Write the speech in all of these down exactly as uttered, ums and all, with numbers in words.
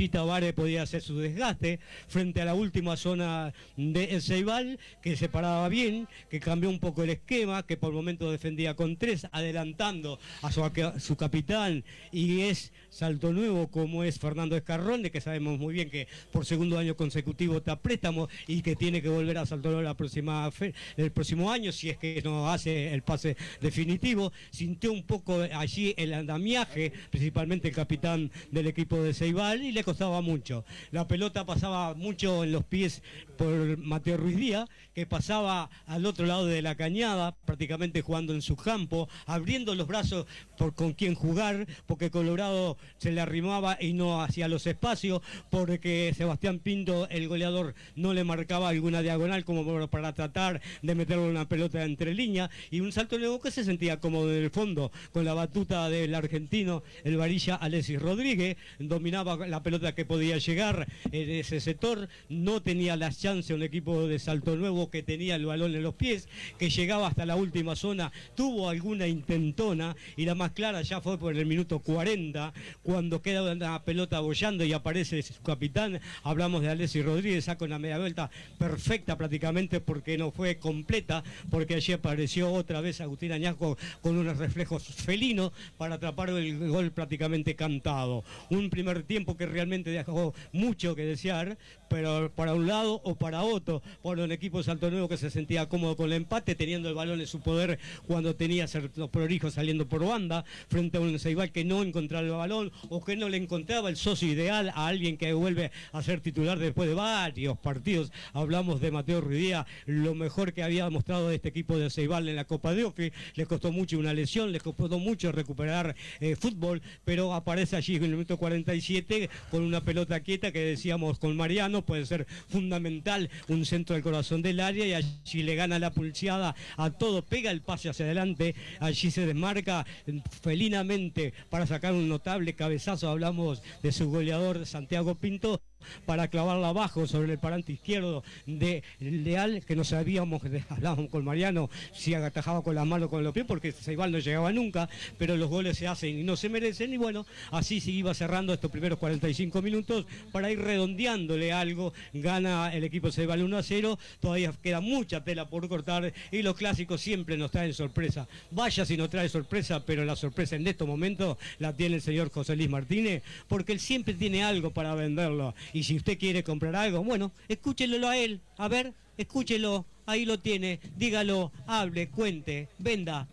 Tavares podía hacer su desgaste frente a la última zona de Ceibal, que se paraba bien, que cambió un poco el esquema, que por momentos defendía con tres, adelantando a su, a su capitán, y es Salto Nuevo como es Fernando Escarrón, de que sabemos muy bien que por segundo año consecutivo está a préstamo y que tiene que volver a Salto Nuevo la próxima fe, el próximo año, si es que no hace el pase definitivo. Sintió un poco allí el andamiaje, principalmente el capitán del equipo de Ceibal, y le costaba mucho. La pelota pasaba mucho en los pies por Mateo Ruiz Díaz, que pasaba al otro lado de la cañada, prácticamente jugando en su campo, abriendo los brazos por con quién jugar, porque Colorado se le arrimaba y no hacía los espacios, porque Sebastián Pinto, el goleador, no le marcaba alguna diagonal como para tratar de meterle una pelota entre líneas, y un Salto Nuevo que se sentía cómodo en el fondo, con la batuta del argentino, el varilla Alexis Rodríguez, dominaba la pelota que podía llegar en ese sector, no tenía las chances un equipo de Salto Nuevo que tenía el balón en los pies, que llegaba hasta la última zona, tuvo alguna intentona, y la más clara ya fue por el minuto cuarenta, cuando queda una pelota bollando y aparece su capitán. Hablamos de Alexis Rodríguez, saca una media vuelta perfecta prácticamente, porque no fue completa, porque allí apareció otra vez Agustín Añasco con unos reflejos felinos para atrapar el gol prácticamente cantado. Un primer tiempo que realmente dejó mucho que desear, pero para un lado o para otro, por un equipo de Salto Nuevo que se sentía cómodo con el empate, teniendo el balón en su poder cuando tenía los prolijos saliendo por banda, frente a un Ceibal que no encontraba el balón, o que no le encontraba el socio ideal a alguien que vuelve a ser titular después de varios partidos. Hablamos de Mateo Ruiz Díaz, lo mejor que había mostrado de este equipo de Ceibal en la Copa de Ofi. Le costó mucho una lesión, le costó mucho recuperar eh, fútbol, pero aparece allí en el minuto cuarenta y siete con una pelota quieta que decíamos con Mariano, puede ser fundamental, un centro del corazón del área, y allí le gana la pulseada a todo, pega el pase hacia adelante, allí se desmarca felinamente para sacar un notable cabezazo. Hablamos de su goleador Santiago Pinto, para clavarla abajo sobre el parante izquierdo de Leal, que no sabíamos, hablábamos con Mariano, si atajaba con la mano o con los pies, porque Ceibal no llegaba nunca, pero los goles se hacen y no se merecen, y bueno, así se iba cerrando estos primeros cuarenta y cinco minutos para ir redondeándole algo. Gana el equipo Ceibal uno a cero, todavía queda mucha tela por cortar, y los clásicos siempre nos traen sorpresa. Vaya si nos trae sorpresa, pero la sorpresa en estos momentos la tiene el señor José Luis Martínez, porque él siempre tiene algo para venderlo. Y si usted quiere comprar algo, bueno, escúchelo a él, a ver, escúchelo, ahí lo tiene, dígalo, hable, cuente, venda.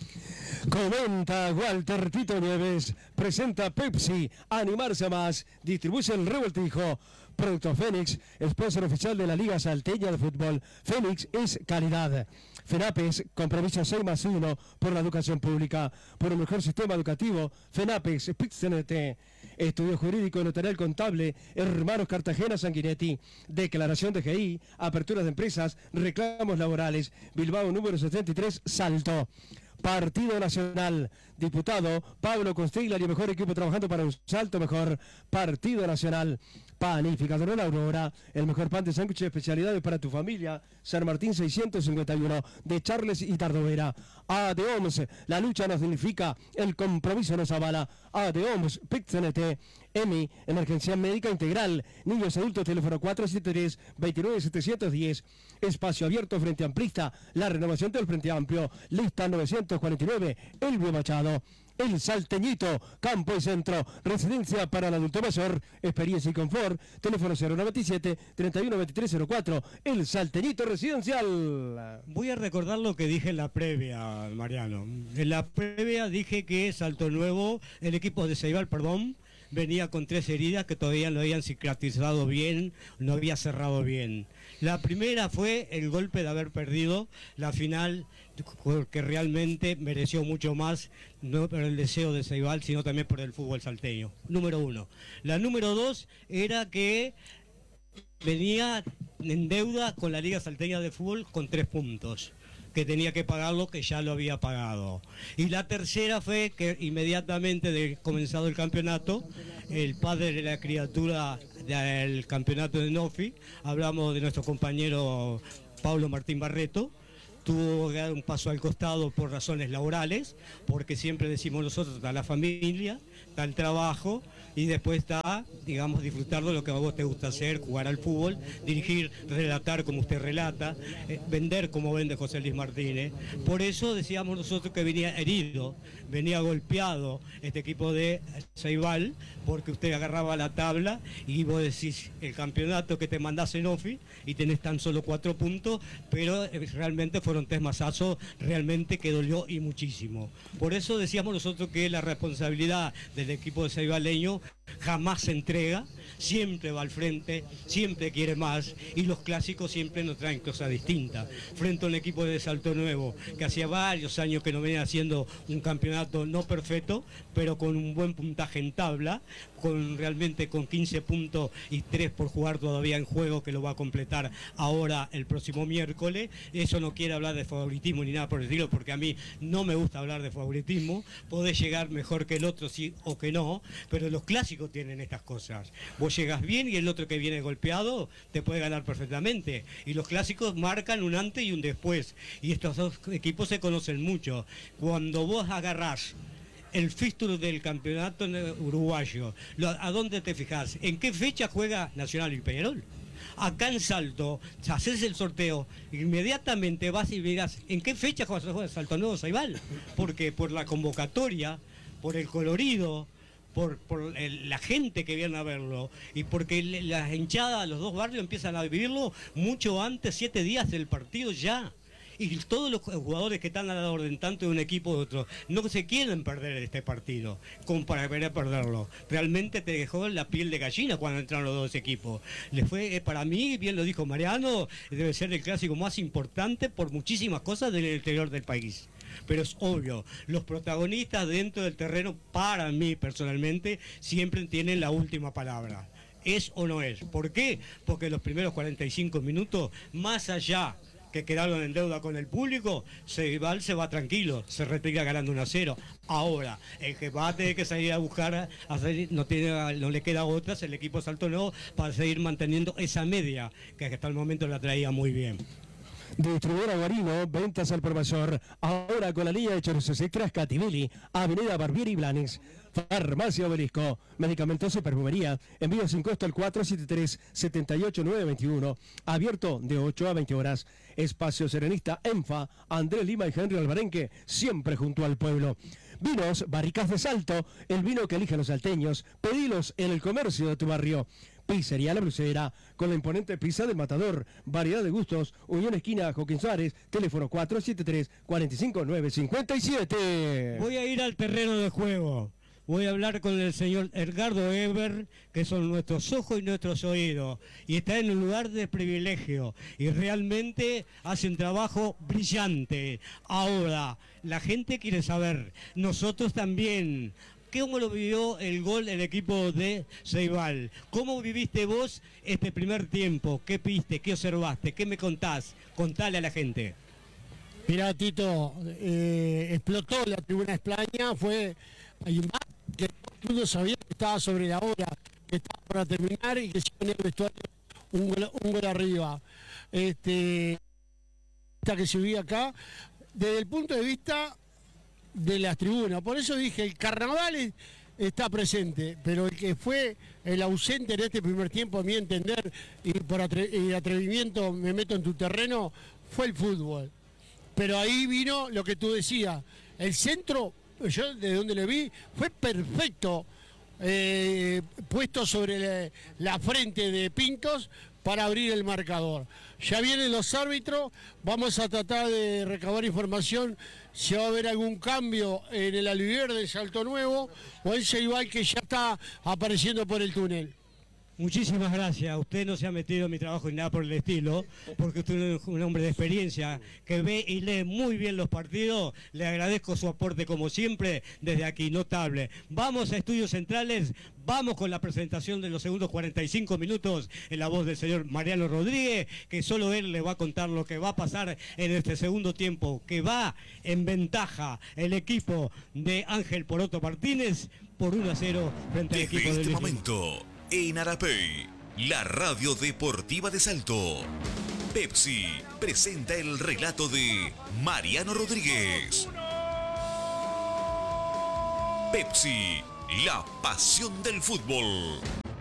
Comenta Walter Tito Nieves, presenta Pepsi, animarse a más, distribuye el revoltijo. Producto Fénix, sponsor oficial de la Liga Salteña de Fútbol. Fénix es calidad. FENAPES, compromiso seis más uno por la educación pública, por un mejor sistema educativo. FENAPES, PIXNT, estudio jurídico y notarial contable, Hermanos Cartagena Sanguinetti, declaración de G I, aperturas de empresas, reclamos laborales, Bilbao número setenta y tres, Salto. Partido Nacional, diputado Pablo Constiglar y mejor equipo trabajando para un Salto mejor. Partido Nacional. Panificador La Aurora, el mejor pan de sándwich de especialidades para tu familia. San Martín seiscientos cincuenta y uno, de Charles y Tardovera. A D O M S, la lucha nos dignifica, el compromiso nos avala. A D O M S, PIXNT, EMI, Emergencia Médica Integral, Niños Adultos, teléfono cuatro siete tres, dos nueve siete uno cero, espacio abierto Frente Amplista, la renovación del Frente Amplio, lista novecientos cuarenta y nueve, Elvio Machado. El Salteñito, campo y centro, residencia para el adulto mayor, experiencia y confort, teléfono cero noventa y siete, treinta y uno veintitrés cero cuatro, El Salteñito Residencial. Voy a recordar lo que dije en la previa, Mariano. En la previa dije que Salto Nuevo, el equipo de Ceibal, perdón, venía con tres heridas que todavía no habían cicatrizado bien, no había cerrado bien. La primera fue el golpe de haber perdido la final, que realmente mereció mucho más, no por el deseo de Ceibal, sino también por el fútbol salteño. Número uno. La número dos era que venía en deuda con la Liga Salteña de Fútbol con tres puntos, que tenía que pagarlo, que ya lo había pagado. Y la tercera fue que inmediatamente de comenzado el campeonato, el padre de la criatura del campeonato de Nofi, hablamos de nuestro compañero Pablo Martín Barreto, tuvo que dar un paso al costado por razones laborales, porque siempre decimos nosotros a la familia está el trabajo y después está, digamos, disfrutar de lo que a vos te gusta hacer, jugar al fútbol, dirigir, relatar como usted relata, eh, vender como vende José Luis Martínez. Por eso decíamos nosotros que venía herido, venía golpeado este equipo de Ceibal, porque usted agarraba la tabla y vos decís el campeonato que te mandás en Ofi y tenés tan solo cuatro puntos, pero eh, realmente fueron tres mazazos, realmente que dolió y muchísimo. Por eso decíamos nosotros que la responsabilidad del equipo de ceibaleño jamás se entrega, siempre va al frente, siempre quiere más y los clásicos siempre nos traen cosas distintas. Frente a un equipo de Salto Nuevo que hacía varios años que no venía haciendo un campeonato no perfecto, pero con un buen puntaje en tabla, con realmente con quince puntos y tres por jugar todavía en juego, que lo va a completar ahora el próximo miércoles. Eso no quiere hablar de favoritismo ni nada por el estilo, porque a mí no me gusta hablar de favoritismo. Podés llegar mejor que el otro sí o que no, pero los clásicos tienen estas cosas. Vos llegas bien y el otro que viene golpeado te puede ganar perfectamente. Y los clásicos marcan un antes y un después. Y estos dos equipos se conocen mucho. Cuando vos agarrás el fixture del campeonato uruguayo, ¿a dónde te fijas? ¿En qué fecha juega Nacional y Peñarol? Acá en Salto, haces el sorteo, inmediatamente vas y verás en qué fecha juega Salto Nuevo Ceibal. Porque por la convocatoria, por el colorido, por, por el, la gente que viene a verlo, y porque las hinchadas, los dos barrios empiezan a vivirlo mucho antes, siete días del partido ya. Y todos los jugadores que están a la orden, tanto de un equipo o de otro, no se quieren perder este partido, como para querer perderlo. Realmente te dejó la piel de gallina cuando entraron los dos equipos. Le fue, para mí, bien lo dijo Mariano, debe ser el clásico más importante por muchísimas cosas del interior del país. Pero es obvio, los protagonistas dentro del terreno, para mí personalmente, siempre tienen la última palabra. ¿Es o no es? ¿Por qué? Porque los primeros cuarenta y cinco minutos, más allá que quedaron en deuda con el público, Ceibal se va tranquilo, se retira ganando uno a cero. Ahora, el que va a tener que salir a buscar, a salir, no, tiene, no le queda otra, es el equipo Salto Nuevo, para seguir manteniendo esa media, que hasta el momento la traía muy bien. Distribuidora Guarino, ventas al por mayor, ahora con la línea de chorros extras Cativelli, Avenida Barbieri y Blanes. Farmacia Obelisco, medicamentos y perfumería, envío sin costo al cuatro siete tres, siete ocho nueve dos uno, abierto de ocho a veinte horas. Espacio Serenista, ENFA, Andrés Lima y Henry Albarenque, siempre junto al pueblo. Vinos, Barricas de Salto, el vino que eligen los salteños, pedilos en el comercio de tu barrio. Pizzería La Brucera, con la imponente pizza del Matador, variedad de gustos, Unión Esquina Joaquín Suárez, teléfono cuatro siete tres, cuatro cinco nueve, cinco siete. Voy a ir al terreno de juego. Voy a hablar con el señor Edgardo Eber, que son nuestros ojos y nuestros oídos, y está en un lugar de privilegio, y realmente hace un trabajo brillante. Ahora, la gente quiere saber, nosotros también, ¿cómo lo vivió el gol el equipo de Ceibal? ¿Cómo viviste vos este primer tiempo? ¿Qué viste? ¿Qué observaste? ¿Qué me contás? Contale a la gente. Mirá, Tito, eh, explotó la tribuna España, fue hay más que todo el mundo sabía que estaba sobre la hora, que estaba para terminar y que se ponía el vestuario un gol, un gol arriba. Este, que se vivía acá, desde el punto de vista de las tribunas. Por eso dije, el carnaval es, está presente, pero el que fue el ausente en este primer tiempo, a mi entender, y por atre y atrevimiento me meto en tu terreno, fue el fútbol. Pero ahí vino lo que tú decías, el centro, yo de donde lo vi, fue perfecto, eh, puesto sobre la, la frente de Pintos para abrir el marcador. Ya vienen los árbitros, vamos a tratar de recabar información si va a haber algún cambio en el Alivier de Salto Nuevo o en Ceibal, que ya está apareciendo por el túnel. Muchísimas gracias. Usted no se ha metido en mi trabajo ni nada por el estilo, porque usted es un hombre de experiencia que ve y lee muy bien los partidos. Le agradezco su aporte como siempre desde aquí, notable. Vamos a Estudios Centrales, vamos con la presentación de los segundos cuarenta y cinco minutos en la voz del señor Mariano Rodríguez, que solo él le va a contar lo que va a pasar en este segundo tiempo, que va en ventaja el equipo de Ángel Poroto Martínez por uno a cero frente al equipo del este momento. En Arapey, la radio deportiva de Salto, Pepsi presenta el relato de Mariano Rodríguez. Pepsi, la pasión del fútbol.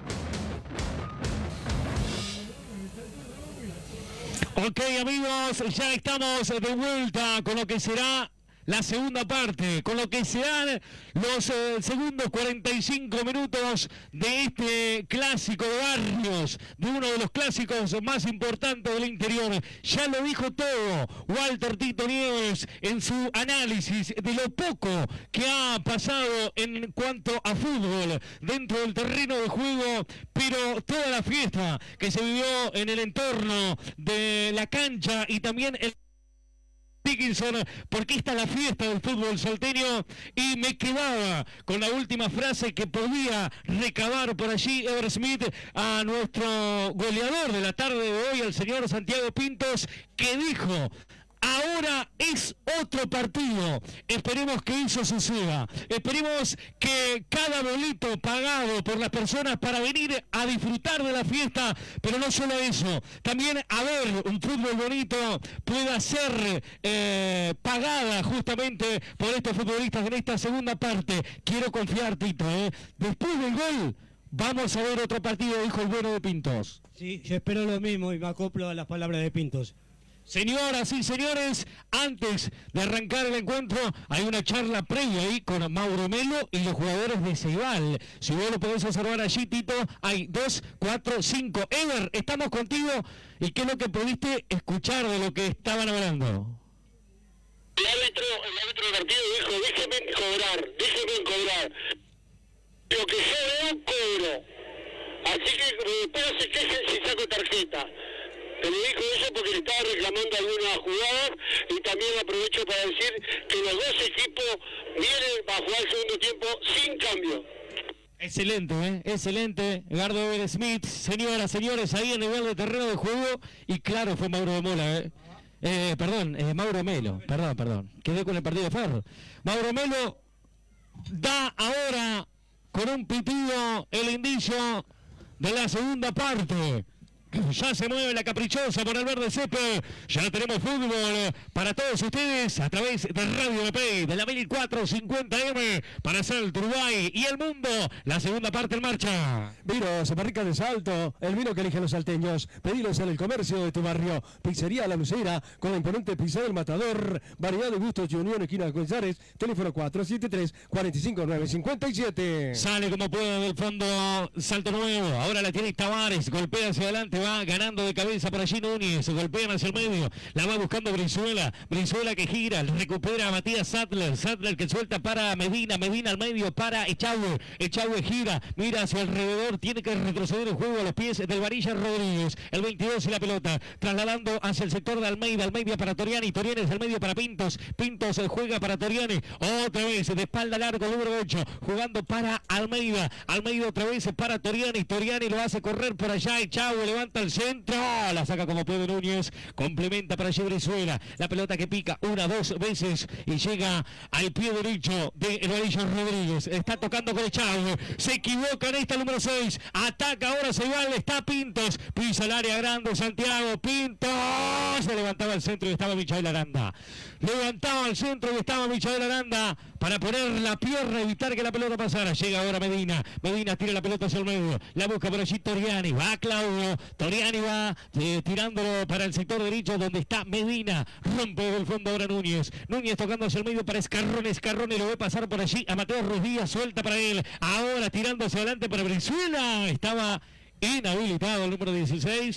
Ok, amigos, ya estamos de vuelta con lo que será la segunda parte, con lo que serán los eh, segundos cuarenta y cinco minutos de este clásico de barrios, de uno de los clásicos más importantes del interior. Ya lo dijo todo Walter Tito Nieves en su análisis de lo poco que ha pasado en cuanto a fútbol dentro del terreno de juego, pero toda la fiesta que se vivió en el entorno de la cancha y también el Dickinson, porque esta es la fiesta del fútbol salteño. Y me quedaba con la última frase que podía recabar por allí Ever Smith a nuestro goleador de la tarde de hoy, el señor Santiago Pintos, que dijo: ahora es otro partido. Esperemos que eso suceda. Esperemos que cada boleto pagado por las personas para venir a disfrutar de la fiesta, pero no solo eso, también a ver un fútbol bonito, pueda ser eh, pagada justamente por estos futbolistas en esta segunda parte. Quiero confiar, Tito, ¿eh? Después del gol vamos a ver otro partido, dijo el bueno de Pintos. Sí, yo espero lo mismo y me acoplo a las palabras de Pintos. Señoras y señores, antes de arrancar el encuentro, hay una charla previa ahí con Mauro Melo y los jugadores de Ceibal. Si vos lo podés observar allí, Tito, hay dos, cuatro, cinco. Ever, estamos contigo. ¿Y qué es lo que pudiste escuchar de lo que estaban hablando? El árbitro, el árbitro del partido dijo: déjenme cobrar, déjenme cobrar. Lo que yo veo, cobro. Así que después se quejen si saco tarjeta. Pero dijo eso porque le estaba reclamando algunas jugadas, y también aprovecho para decir que los dos equipos vienen a jugar el segundo tiempo sin cambio. Excelente, ¿eh? Excelente. Gardo Ever Smith, señoras, señores, ahí en nivel de terreno de juego. Y claro, fue Mauro de Mola, ¿eh? Eh, perdón, eh, Mauro Melo, perdón, perdón. Quedé con el partido de Ferro. Mauro Melo da ahora con un pitido el indicio de la segunda parte. Ya se mueve la caprichosa por el verde césped. Ya tenemos fútbol para todos ustedes a través de Radio M P, de la mil cuatrocientos cincuenta M para Salto, Uruguay y el mundo. La segunda parte en marcha. Vinos Barrica de Salto, el vino que eligen los salteños. Pedilos en el comercio de tu barrio. Pizzería La Lucera, con la imponente pizza del Matador. Variedad de gustos y unión, esquina de Collares. Teléfono cuatro siete tres, cuatro cinco nueve, cinco siete. Sale como puede del fondo Salto Nuevo. Ahora la tiene Tavares. Golpea hacia adelante. Va ganando de cabeza para allí Núñez, golpean hacia el medio, la va buscando Brizuela, Brizuela que gira, recupera a Matías Sattler, Sattler que suelta para Medina, Medina al medio para Echagüe, Echagüe gira, mira hacia alrededor, tiene que retroceder el juego a los pies del Varilla Rodríguez, el veintidós y la pelota, trasladando hacia el sector de Almeida, Almeida para Toriani, Toriani es el medio para Pintos, Pintos juega para Toriani, otra vez de espalda largo, número ocho, jugando para Almeida, Almeida otra vez para Toriani, Toriani lo hace correr por allá, Echagüe levanta el centro, la saca como puede Núñez, complementa para allí Brizuela, la pelota que pica una, dos veces y llega al pie derecho de Varilla Rodríguez, está tocando con Echagüe, se equivoca en esta número seis, ataca ahora Ceibal, está Pintos, pisa el área grande Santiago, Pintos, se levantaba el centro y estaba Michael Aranda, levantaba el centro y estaba Michael Aranda para poner la pierna, evitar que la pelota pasara, llega ahora Medina, Medina tira la pelota hacia el medio, la busca por allí Toriani, va Claudio, Toriani va eh, tirándolo para el sector derecho donde está Medina, rompe del fondo ahora Núñez, Núñez tocando hacia el medio para Escarrone, Escarrone lo ve pasar por allí a Mateo Ruiz Díaz, suelta para él, ahora tirando hacia adelante para Brizuela, estaba inhabilitado el número dieciséis,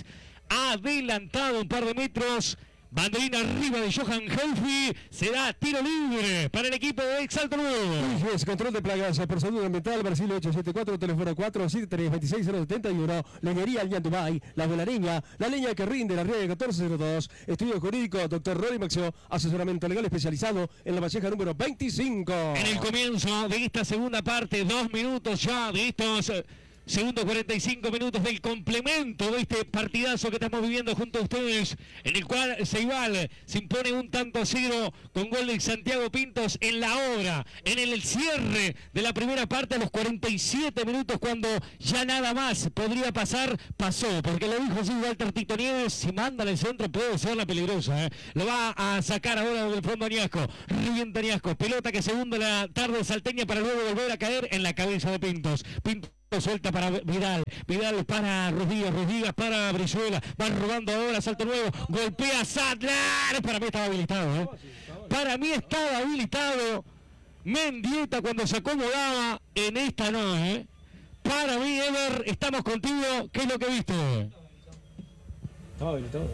adelantado un par de metros. Banderina arriba de Johan Helfi, será tiro libre para el equipo de Salto Nuevo. Juez, control de plagas por salud ambiental, Brasil ocho siete cuatro, teléfono cuatro siete tres, dos seis cero siete uno, Leñería Alñán Dubái, La Volareña, la leña que rinde, la Riega catorce cero dos, estudio jurídico, doctor Rory Maxio, asesoramiento legal especializado en la Valleja número veinticinco. En el comienzo de esta segunda parte, dos minutos ya de estos Segundo cuarenta y cinco minutos del complemento de este partidazo que estamos viviendo junto a ustedes, en el cual Ceibal se impone un tanto a cero con gol de Santiago Pintos en la hora, en el cierre de la primera parte a los cuarenta y siete minutos, cuando ya nada más podría pasar, pasó, porque lo dijo así Walter Tito Nieves: si mandan el centro puede ser la peligrosa, ¿eh? Lo va a sacar ahora del fondo Añasco, revienta Añasco, pelota que segunda la tarde salteña para luego volver a caer en la cabeza de Pintos. Pintos suelta para Vidal, Vidal para Rodríguez, Rodríguez para Brizuela, van robando ahora, salto nuevo, golpea Sadler, para mí estaba habilitado, ¿eh? para mí estaba habilitado Mendieta cuando se acomodaba, en esta no, ¿eh? para mí, Ever, estamos contigo, ¿qué es lo que viste? Estaba habilitado.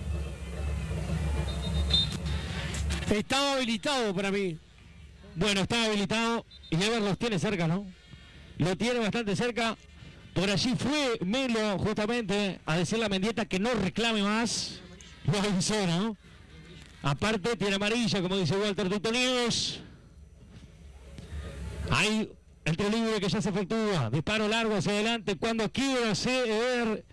Estaba habilitado para mí. Bueno, estaba habilitado y Ever los tiene cerca, ¿no? Lo tiene bastante cerca. Por allí fue Melo justamente a decirle a Mendieta que no reclame más. Lo avisó, ¿no? Aparte tiene amarilla, como dice Walter Tito Nieves. Hay el tiro libre que ya se efectúa. Disparo largo hacia adelante. Cuando quiera ceder,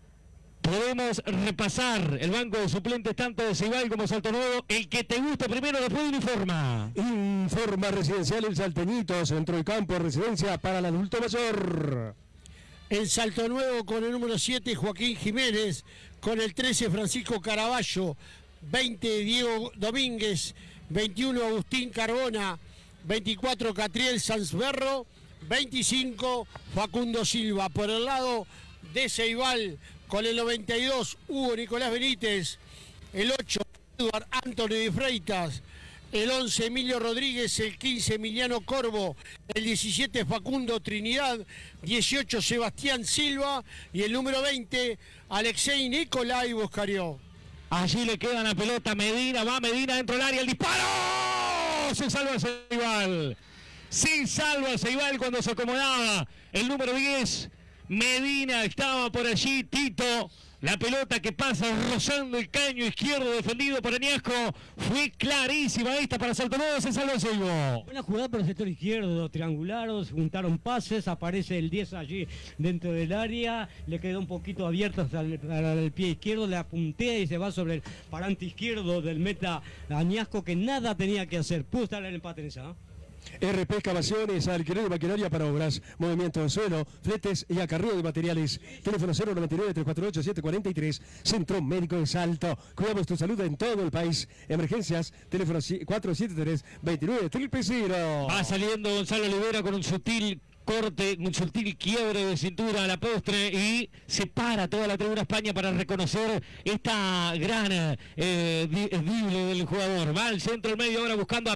podemos repasar el banco de suplentes tanto de Ceibal como Salto Nuevo. El que te guste primero, después de Informa. Informa Residencial El Salteñito, centro de campo, residencia para el adulto mayor. El Salto Nuevo con el número siete, Joaquín Jiménez, con el trece, Francisco Caraballo, veinte, Diego Domínguez, veintiuno, Agustín Carbona, veinticuatro, Catriel Sanzberro, veinticinco, Facundo Silva. Por el lado de Ceibal, con el noventa y dos, Hugo Nicolás Benítez, el ocho, Eduard Anthony de Freitas, el once, Emilio Rodríguez, el quince, Emiliano Corvo, el diecisiete, Facundo Trinidad, dieciocho, Sebastián Silva y el número veinte, Alexei Nicolai Boscarió. Allí le queda la pelota, Medina, va Medina dentro del área, el disparo, se salva Ceibal, se salva Ceibal cuando se acomodaba el número diez, Medina estaba por allí, Tito. La pelota que pasa rozando el caño izquierdo defendido por Añasco. Fue clarísima esta para Salto Nuevo, se salvó el Seibo. Buena jugada por el sector izquierdo, triangularon, se juntaron pases, aparece el diez allí dentro del área, le quedó un poquito abierto hasta el, el pie izquierdo, le apuntea y se va sobre el parante izquierdo del meta Añasco, que nada tenía que hacer, pudo estar en el empate en esa, ¿no? R P Excavaciones, alquiler de maquinaria para obras, movimiento de suelo, fletes y acarreo de materiales. Teléfono cero noventa y nueve, tres cuatro ocho, siete cuatro tres, Centro Médico de Salto. Cuidamos tu salud en todo el país. Emergencias, teléfono cuatro siete tres, veintinueve, triple cero. Va saliendo Gonzalo Olivera con un sutil corte, un sutil quiebre de cintura a la postre y se para toda la tribuna España para reconocer esta gran eh, drible del jugador. Va al centro, al medio, ahora buscando a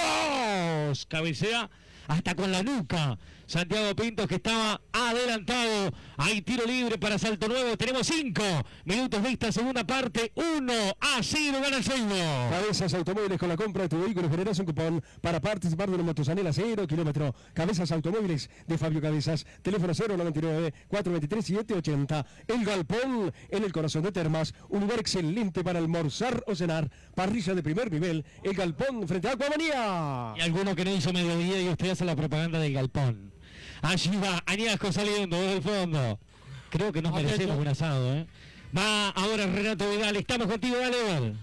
Pintos. Cabecea hasta con la nuca Santiago Pintos, que estaba adelantado. Hay tiro libre para Salto Nuevo. Tenemos cinco minutos de esta segunda parte. uno a cero gana el Seibo. Cabezas Automóviles, con la compra de tu vehículo generas un cupón para participar de una motosanela cero kilómetro. Cabezas Automóviles de Fabio Cabezas. Teléfono cero noventa y nueve, cuatro veintitrés, siete ochenta. El Galpón en el corazón de Termas. Un lugar excelente para almorzar o cenar. Parrilla de primer nivel. El Galpón frente a Acuamanía. Y alguno que no hizo mediodía y usted hace la propaganda del Galpón. Allí va Añasco saliendo desde el fondo. Creo que nos merecemos un asado, ¿eh? Va ahora Renato Vidal. Estamos contigo, dale, Vidal.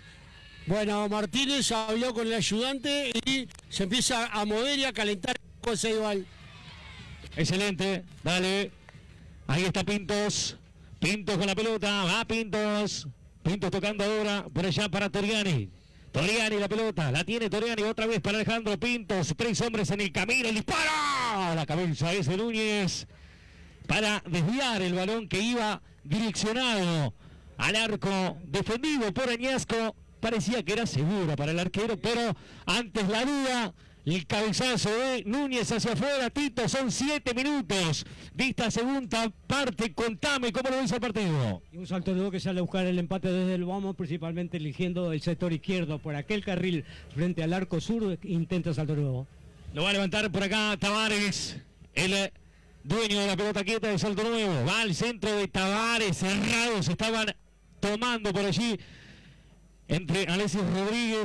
Bueno, Martínez habló con el ayudante y se empieza a mover y a calentar con Ceibal. Excelente, dale. Ahí está Pintos. Pintos con la pelota. Va Pintos. Pintos tocando ahora por allá para Toriani. Toriani la pelota, la tiene Toriani otra vez para Alejandro Pintos, tres hombres en el camino, el disparo a la cabeza ese Núñez para desviar el balón que iba direccionado al arco defendido por Añasco. Parecía que era seguro para el arquero, pero antes la duda, el cabezazo de Núñez hacia afuera. Tito, son siete minutos de esta segunda parte. Contame cómo lo ves el partido. Y un Salto Nuevo que sale a buscar el empate desde el vamos, principalmente eligiendo el sector izquierdo por aquel carril frente al arco sur. Intenta Salto Nuevo. Lo va a levantar por acá Tavares, el dueño de la pelota quieta de Salto Nuevo. Va al centro de Tavares, cerrados estaban tomando por allí entre Alexis Rodríguez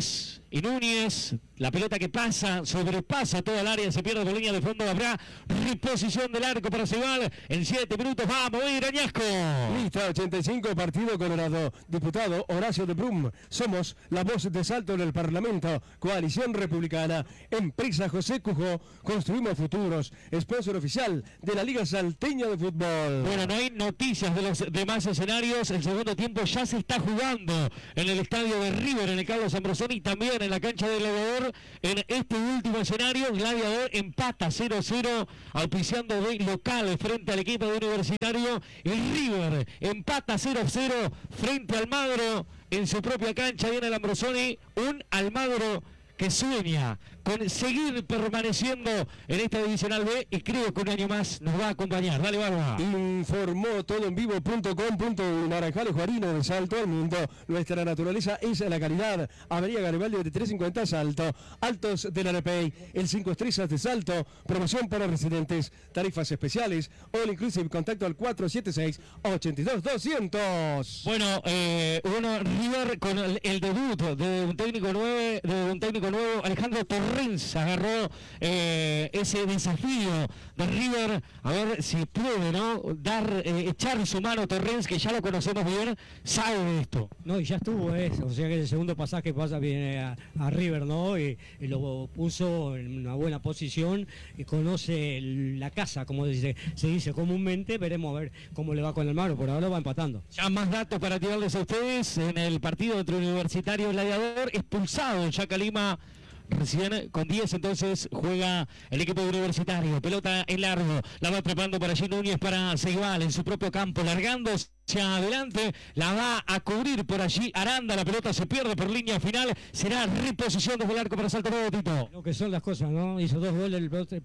y Núñez, la pelota que pasa, sobrepasa toda el área, se pierde por línea de fondo, habrá reposición del arco para Ceibal, en siete minutos va a mover Añasco. Lista ochenta y cinco, partido Colorado, diputado Horacio de Brum, somos la voz de Salto en el Parlamento, coalición republicana, empresa José Cujó, construimos futuros, sponsor oficial de la Liga Salteña de Fútbol. Bueno, no hay noticias de los demás escenarios, el segundo tiempo ya se está jugando en el estadio de River, en el Carlos Ambrosoni, y también en la cancha del Gladiador. En este último escenario, Gladiador empata cero a cero, auspiciando de local frente al equipo de Universitario, y River empata cero a cero frente a Almagro en su propia cancha, viene el Ambrosoni, un Almagro que sueña con seguir permaneciendo en esta divisional B, y creo que un año más nos va a acompañar. Dale, Barba. Informó todo en vivo punto com punto uy, Naranjales Juarino de Salto al Mundo. Nuestra naturaleza es la calidad. Avenida Garibaldi veintitrés cincuenta Salto. Altos de la R P I, el cinco estrellas de Salto. Promoción para residentes. Tarifas especiales. All inclusive. Contacto al cuatro siete seis, ocho dos doscientos. Bueno, eh, bueno, River con el, el debut de un técnico nuevo, de un técnico nuevo, Alejandro Torres agarró eh, ese desafío de River, a ver si puede, ¿no? Dar, eh, echar su mano Torrens, que ya lo conocemos bien, sabe de esto. No, y ya estuvo eso, o sea que el segundo pasaje pasa viene a, a River, ¿no? Y, y lo puso en una buena posición y conoce el, la casa, como dice, se dice comúnmente. Veremos a ver cómo le va con el Almagro, por ahora va empatando. Ya más datos para tirarles a ustedes. En el partido entre Universitario y Gladiador, expulsado Chaca Lima. Recién con diez, entonces juega el equipo Universitario. Pelota en largo, la va preparando para G. Núñez, para Ceibal en su propio campo, largando hacia adelante, la va a cubrir por allí Aranda, la pelota se pierde por línea final, será reposición desde el arco para Salto Nuevo, Tito. Lo que son las cosas, ¿no? Hizo dos goles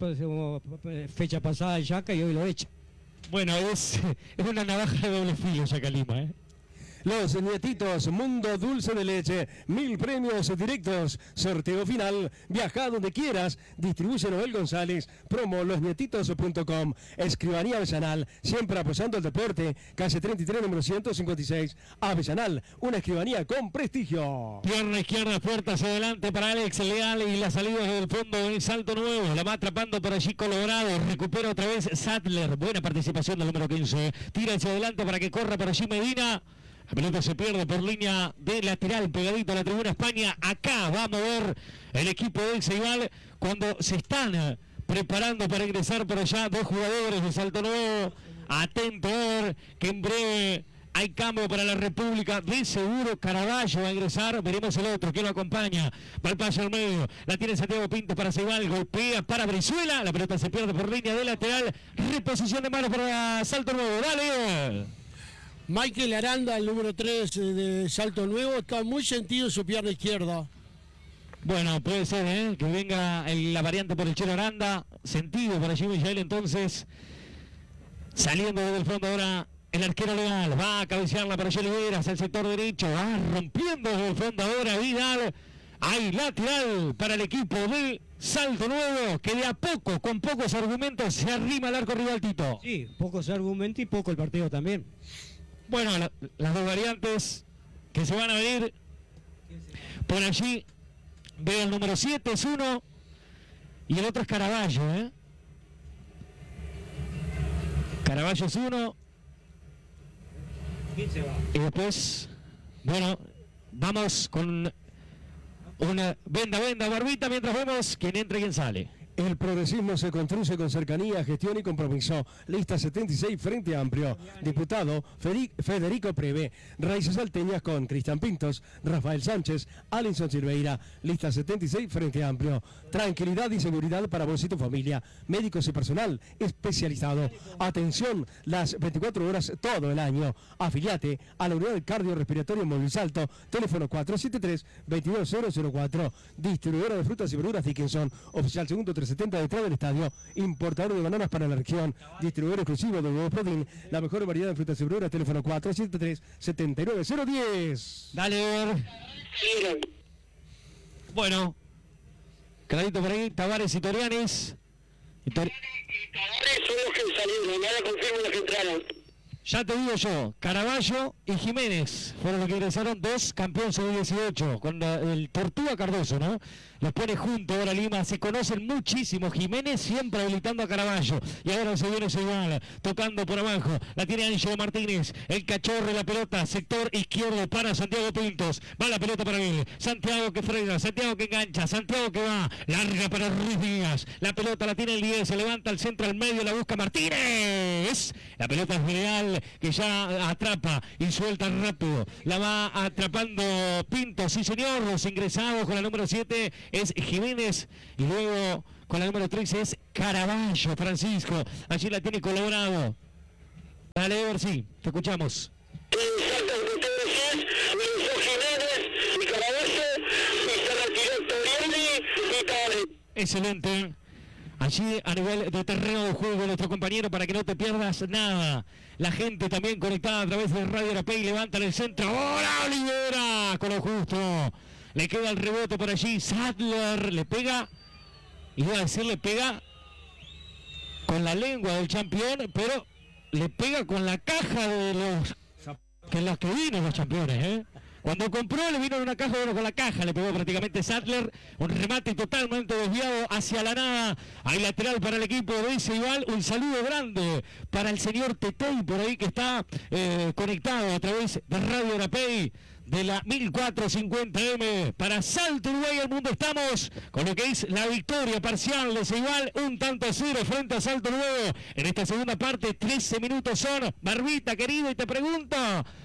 el fecha pasada el Chaca y hoy lo echa. Bueno, es, es una navaja de doble filo Chaca Lima, ¿eh? Los nietitos Mundo Dulce de Leche, mil premios directos, sorteo final, viaja donde quieras, distribuye Noel González, promo losnietitos punto com, escribanía Avellanal, siempre apoyando el deporte, calle treinta y tres, número ciento cincuenta y seis, Avellanal, una escribanía con prestigio. Pierna izquierda, fuerte hacia adelante para Alex Leal, y la salida desde el fondo en Salto Nuevo, la va atrapando por allí Colorado, recupera otra vez Sattler, buena participación del número quince, tira hacia adelante para que corra por allí Medina. La pelota se pierde por línea de lateral, pegadito a la tribuna España. Acá va a mover el equipo del Ceibal cuando se están preparando para ingresar por allá dos jugadores de Salto Nuevo. Atento a ver que en breve hay cambio para la República. De seguro Caraballo va a ingresar. Veremos el otro que lo acompaña. Va al paso al medio. La tiene Santiago Pinto para Ceibal. Golpea para Brizuela. La pelota se pierde por línea de lateral. Reposición de manos para Salto Nuevo. Dale. Michael Aranda, el número tres de Salto Nuevo, está muy sentido en su pierna izquierda. Bueno, puede ser, ¿eh? Que venga el, la variante por el Chelo Aranda. Sentido para Jimmy Yael, entonces. Saliendo desde el fondo ahora el arquero Leal. Va a cabecearla para José Olivera hacia el sector derecho. Va rompiendo desde el fondo ahora Vidal. Hay lateral para el equipo de Salto Nuevo, que de a poco, con pocos argumentos, se arrima al arco rival, Tito. Sí, pocos argumentos y poco el partido también. Bueno, la, las dos variantes que se van a venir por allí. Veo el número siete, es uno, y el otro es Caraballo, ¿eh? Caraballo es uno. ¿Quién se va? Y después, bueno, vamos con una venda, venda, barbita, mientras vemos quién entra y quién sale. El progresismo se construye con cercanía, gestión y compromiso. Lista setenta y seis, Frente Amplio. Diputado Federico Preve. Raíces salteñas con Cristian Pintos, Rafael Sánchez, Alinson Silveira. Lista setenta y seis, Frente Amplio. Tranquilidad y seguridad para vos y tu familia. Médicos y personal especializado. Atención las veinticuatro horas todo el año. Afiliate a la unidad de cardiorrespiratorio Móvil Salto. Teléfono cuatro siete tres, dos dos cero cero cuatro. Distribuidora de frutas y verduras Dickinson. Oficial segundo trescientos setenta detrás del estadio. Importador de bananas para la región. Distribuidor exclusivo de huevos Prodin. La mejor variedad de frutas y verduras. Teléfono cuatro siete tres, siete nueve cero diez. Dale. Bueno. Clarito por ahí. Tavares y Torianes. Y Tor... Tavares son los que salieron. Nada confirmo los que entraron. Ya te digo yo, Caraballo y Jiménez fueron los que ingresaron, dos campeones sub dieciocho, con la, el Tortuga Cardoso, ¿no? Los pone junto ahora Lima, se conocen muchísimo. Jiménez siempre habilitando a Caraballo. Y ahora se viene Seibal, tocando por abajo. La tiene Ángelo Martínez, el cachorro, la pelota, sector izquierdo para Santiago Pintos. Va la pelota para él. Santiago que frena, Santiago que engancha, Santiago que va, larga para Ruiz Díaz. La pelota la tiene el diez, se levanta al centro, al medio, la busca Martínez. La pelota es real, que ya atrapa y suelta rápido. La va atrapando Pintos, sí señor. Los ingresados con la número siete es Jiménez y luego con la número trece es Caraballo, Francisco. Allí la tiene colaborado. Dale, Ever, sí, te escuchamos. Salta el que decís, lo hizo Jiménez y Caraballo y se retiró Torielli y Tale. Excelente. Allí a nivel de terreno de juego nuestro compañero para que no te pierdas nada. La gente también conectada a través de Radio Arapey, levanta en el centro. ¡Ahora Olivera! Con lo justo. Le queda el rebote por allí. Sadler le pega. Iba a decir le pega con la lengua del campeón, pero le pega con la caja de los que en las que vino los campeones, ¿eh? Cuando compró le vino en una caja, bueno, con la caja le pegó prácticamente Sadler, un remate totalmente desviado hacia la nada. Hay lateral para el equipo de Ceibal, un saludo grande para el señor Tetey por ahí que está eh, conectado a través de Radio Arapey de la mil cuatrocientos cincuenta eme para Salto Uruguay al mundo. Estamos con lo que es la victoria parcial de Ceibal, un tanto a cero frente a Salto Nuevo. En esta segunda parte, trece minutos son. Barbita, querido, y te pregunto,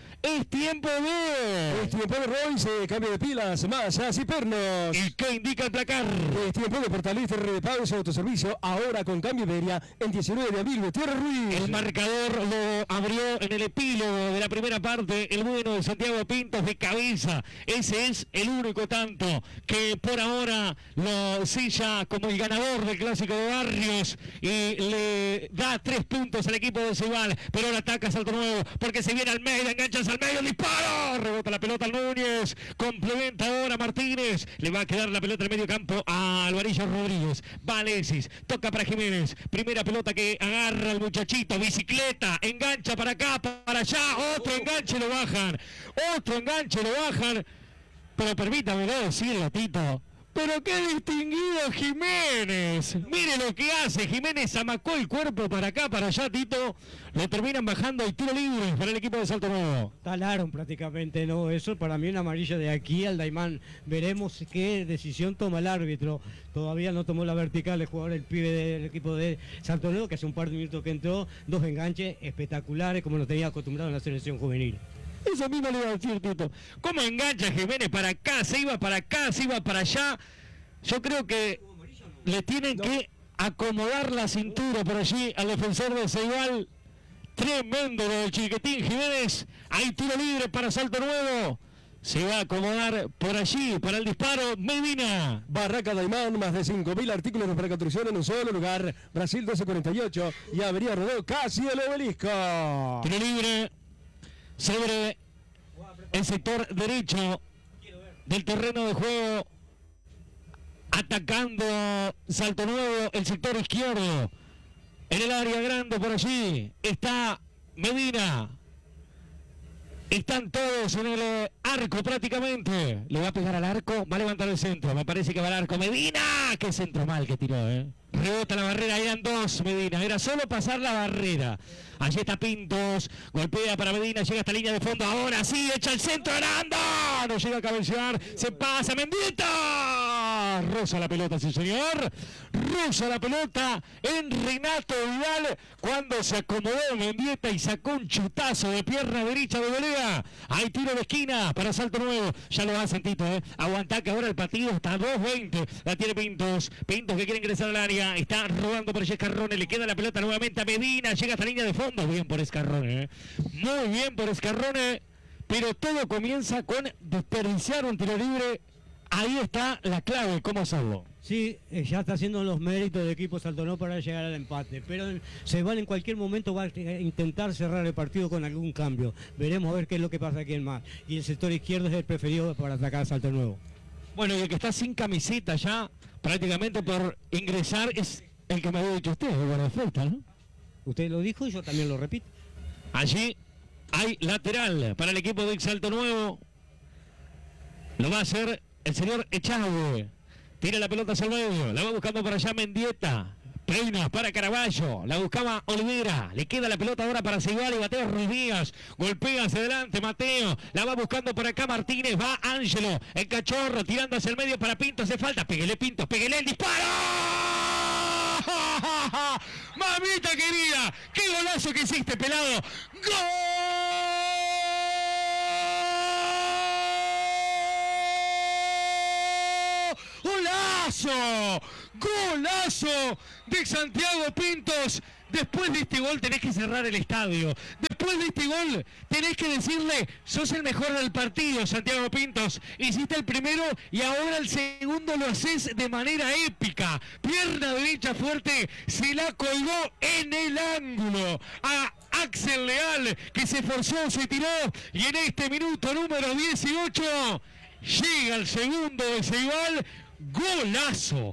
es tiempo de... Es tiempo de Royce, cambio de pilas, mallas y pernos. ¿Y qué indica el placar? Es tiempo de Portalister Repagos y Autoservicio, ahora con cambio de aérea en diecinueve de abril, Gutiérrez Ruiz. El marcador lo abrió en el epílogo de la primera parte el bueno de Santiago Pintos de cabeza. Ese es el único tanto que por ahora lo sella como el ganador del Clásico de Barrios y le da tres puntos al equipo de Ceibal. Pero ahora ataca Salto Nuevo porque se viene al medio, engancha al medio, disparo, rebota la pelota al Núñez, complementa ahora Martínez, le va a quedar la pelota en el medio campo a Alvarillo Rodríguez. Va Alexis, toca para Jiménez, primera pelota que agarra el muchachito, bicicleta, engancha para acá, para allá, otro enganche lo bajan, otro enganche lo bajan, pero permítame decirlo, Tito. Pero qué distinguido Jiménez. Mire lo que hace. Jiménez amacó el cuerpo para acá, para allá, Tito. Lo terminan bajando y tiro libre para el equipo de Salto Nuevo. Talaron prácticamente, ¿no? Eso para mí una amarilla de aquí al Daimán. Veremos qué decisión toma el árbitro. Todavía no tomó la vertical el jugador, el pibe del equipo de Salto Nuevo, que hace un par de minutos que entró. Dos enganches espectaculares como lo tenía acostumbrado en la selección juvenil. Eso mismo le iba a decir, Tito. ¿Cómo engancha Jiménez para acá? Se iba para acá, se iba para allá. Yo creo que le tienen no. que acomodar la cintura por allí al defensor de Ceibal. Tremendo lo del Chiquitín Jiménez. Hay tiro libre para Salto Nuevo. Se va a acomodar por allí para el disparo Medina. Barraca Daimán, más de cinco mil artículos para construcción en un solo lugar. Brasil doce cuarenta y ocho y Avenida Rodó, casi el obelisco. Tiro libre sobre el sector derecho del terreno de juego, atacando Salto Nuevo el sector izquierdo. En el área grande por allí está Medina. Están todos en el arco prácticamente. Le va a pegar al arco, va a levantar el centro. Me parece que va al arco. Medina, qué centro mal que tiró, ¿eh? Rebota la barrera, eran dos Medina. Era solo pasar la barrera. Allí está Pintos, golpea para Medina, llega hasta línea de fondo. Ahora sí, echa el centro, Aranda. No llega a cabecear, se pasa Mendieta. Rosa la pelota, sí señor. Rosa la pelota en Renato Vidal cuando se acomodó Mendieta y sacó un chutazo de pierna derecha de volea. Hay tiro de esquina para Salto Nuevo. Ya lo hacen, Tito, ¿eh? Aguantá que ahora el partido está a dos veinte. La tiene Pintos. Pintos que quiere ingresar al área. Está rodando por Escarrone. Le queda la pelota nuevamente a Medina. Llega hasta línea de fondo. Bien por Escarrone, ¿eh? Muy bien por Escarrone. Pero todo comienza con desperdiciar un tiro libre. Ahí está la clave, cómo hacerlo. Sí, eh, ya está haciendo los méritos del equipo Salto Nuevo para llegar al empate, pero Ceibal en cualquier momento va a intentar cerrar el partido con algún cambio. Veremos a ver qué es lo que pasa aquí en más. Y el sector izquierdo es el preferido para atacar a Salto Nuevo. Bueno, y el que está sin camiseta ya, prácticamente por ingresar, es el que me había dicho usted, el guardaflauta, ¿no? Usted lo dijo y yo también lo repito. Allí hay lateral para el equipo de Salto Nuevo. Lo va a hacer el señor Echagüe. Tira la pelota hacia el medio. La va buscando por allá Mendieta. Peina para Caraballo, la buscaba Olivera, le queda la pelota ahora para Ceibal y Mateo Ruiz Díaz, golpea hacia adelante Mateo, la va buscando por acá Martínez, va Ángelo, el cachorro tirando hacia el medio para Pinto, hace falta, péguele Pinto, péguele el disparo. Mamita querida, qué golazo que hiciste, pelado. ¡Gol! ¡Golazo! ¡Golazo de Santiago Pintos! Después de este gol tenés que cerrar el estadio. Después de este gol tenés que decirle, sos el mejor del partido, Santiago Pintos. Hiciste el primero y ahora el segundo lo haces de manera épica. Pierna derecha fuerte, se la colgó en el ángulo a Axel Leal, que se esforzó, se tiró, y en este minuto número dieciocho llega el segundo de Ceibal. Golazo.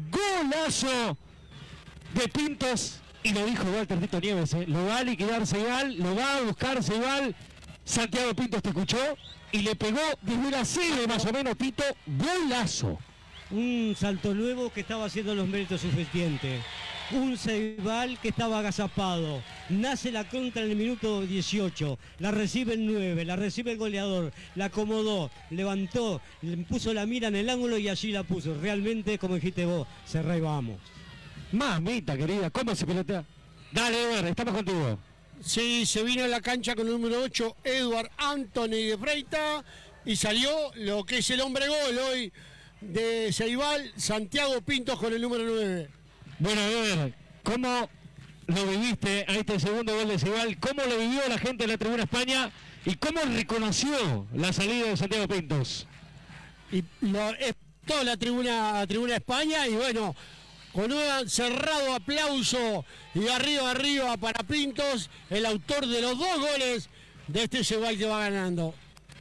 Golazo de Pintos, y lo dijo Walter Tito Nieves, ¿eh? Lo va a liquidar Ceibal, lo va a buscar Ceibal. Santiago Pintos te escuchó y le pegó desde la sede más o menos, Tito. Golazo. Un Salto Nuevo que estaba haciendo los méritos suficientes. Un Ceibal que estaba agazapado. Nace la contra en el minuto dieciocho. La recibe el nueve, la recibe el goleador. La acomodó, levantó, le puso la mira en el ángulo y allí la puso. Realmente, como dijiste vos, cerrá y vamos. Mamita querida, ¿cómo se pelotea? Dale, Ever, estamos contigo. Sí, se vino a la cancha con el número ocho, Edward Anthony de Freita, y salió lo que es el hombre gol hoy de Ceibal, Santiago Pintos con el número nueve. Bueno, Ever, ¿cómo lo viviste a este segundo gol de Ceibal? ¿Cómo lo vivió la gente de la Tribuna España? ¿Y cómo reconoció la salida de Santiago Pintos? Y lo, es toda la tribuna, la tribuna España, y bueno, con un cerrado aplauso y arriba arriba para Pintos, el autor de los dos goles de este Ceibal que va ganando.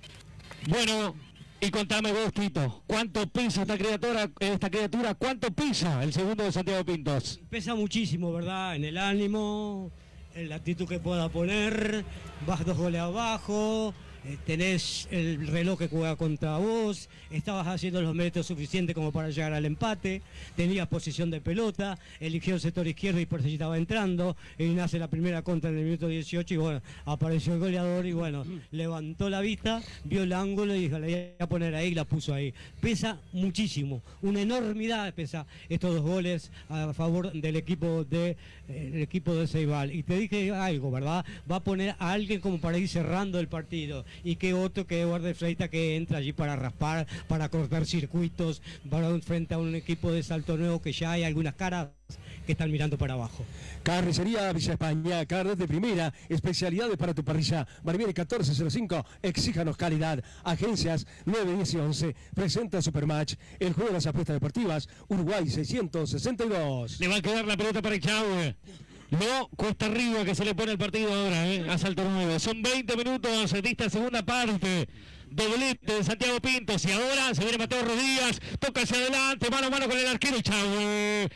Bueno, y contame vos, Tito, ¿cuánto pesa esta criatura, esta criatura? ¿Cuánto pesa el segundo de Santiago Pintos? Pesa muchísimo, ¿verdad? En el ánimo, en la actitud que pueda poner, vas dos goles abajo, eh, tenés el reloj que juega contra vos, estabas haciendo los méritos suficientes como para llegar al empate, tenías posición de pelota, eligió el sector izquierdo y por eso estaba entrando, y nace la primera contra en el minuto dieciocho y bueno, apareció el goleador y bueno, levantó la vista, vio el ángulo y dijo, la voy a poner ahí y la puso ahí. Pesa muchísimo, una enormidad pesa estos dos goles a favor del equipo de, eh, el equipo de Ceibal. Y te dije algo, ¿verdad? Va a poner a alguien como para ir cerrando el partido y que otro que Eduardo Freita que entra allí para raspar, para cortar circuitos, para frente a un equipo de Salto Nuevo que ya hay algunas caras que están mirando para abajo. Carnicería Villa España, carnes de primera, especialidades para tu parrilla. Barbieri catorce cero cinco, exíjanos calidad. Agencias nueve, diez y once, presenta Supermatch, el juego de las apuestas deportivas, Uruguay seiscientos sesenta y dos. Le va a quedar la pelota para Echagüe. No, cuesta arriba que se le pone el partido ahora, ¿eh? A Salto Nuevo. Son veinte minutos de esta segunda parte. Doblete de Santiago Pintos y ahora se viene Mateo Rodríguez, toca hacia adelante, mano a mano con el arquero Echagüe,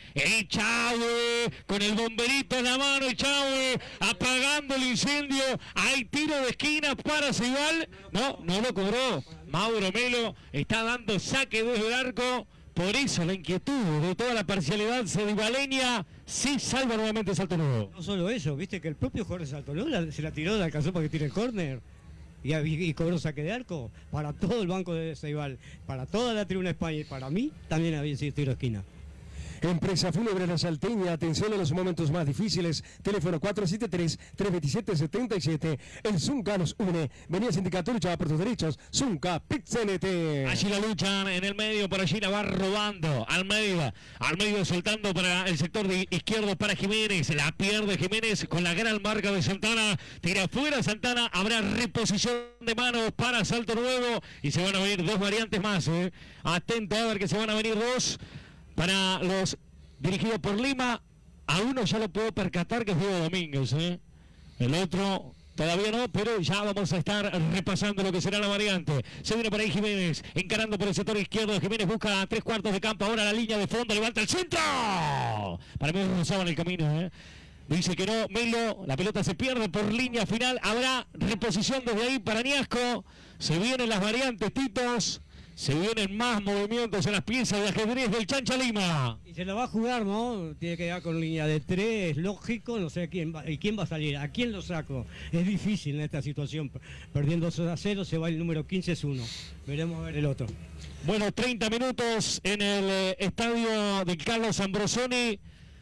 Echagüe, con el bomberito en la mano, Echagüe, apagando el incendio, hay tiro de esquina para Ceibal, no, no lo cobró, Mauro Melo está dando saque desde el arco, por eso la inquietud de toda la parcialidad ceibaleña, sí salva nuevamente Salto Nuevo. No solo eso, viste que el propio jugador de Salto Nuevo la, se la tiró, le alcanzó para que tire el córner. Y, y cobró saque de arco para todo el banco de Ceibal, para toda la Tribuna España y para mí también había sido tiro de esquina. Empresa Fúnebre La Salteña, atención en los momentos más difíciles. Teléfono cuatro siete tres, tres dos siete, siete siete. El Zunca nos une. Venía Sindicato, lucha por tus derechos. Zunca, Pixenete. Allí la luchan en el medio, por allí la va robando. Almeida, Almeida soltando para el sector de izquierdo para Jiménez. La pierde Jiménez con la gran marca de Santana. Tira fuera Santana. Habrá reposición de manos para Salto Nuevo. Y se van a venir dos variantes más. ¿eh? Atento a ver que se van a venir dos. Para los dirigidos por Lima, a uno ya lo puedo percatar que es Diego Domínguez, ¿eh? El otro todavía no, pero ya vamos a estar repasando lo que será la variante. Se viene por ahí Jiménez, encarando por el sector izquierdo. Jiménez busca tres cuartos de campo, ahora la línea de fondo, levanta el centro. Para mí rozaba en el camino, ¿eh? Dice que no, Melo, la pelota se pierde por línea final. Habrá reposición desde ahí para Niasco. Se vienen las variantes, Titos. Se vienen más movimientos en las piezas de ajedrez del Chancha Lima. Y se lo va a jugar, ¿no? Tiene que quedar con línea de tres, lógico, no sé quién va, y quién va a salir, a quién lo saco. Es difícil en esta situación. Perdiendo dos a cero, se va el número quince, es uno. Veremos a ver el otro. Bueno, treinta minutos en el eh, estadio de Carlos Ambrosoni.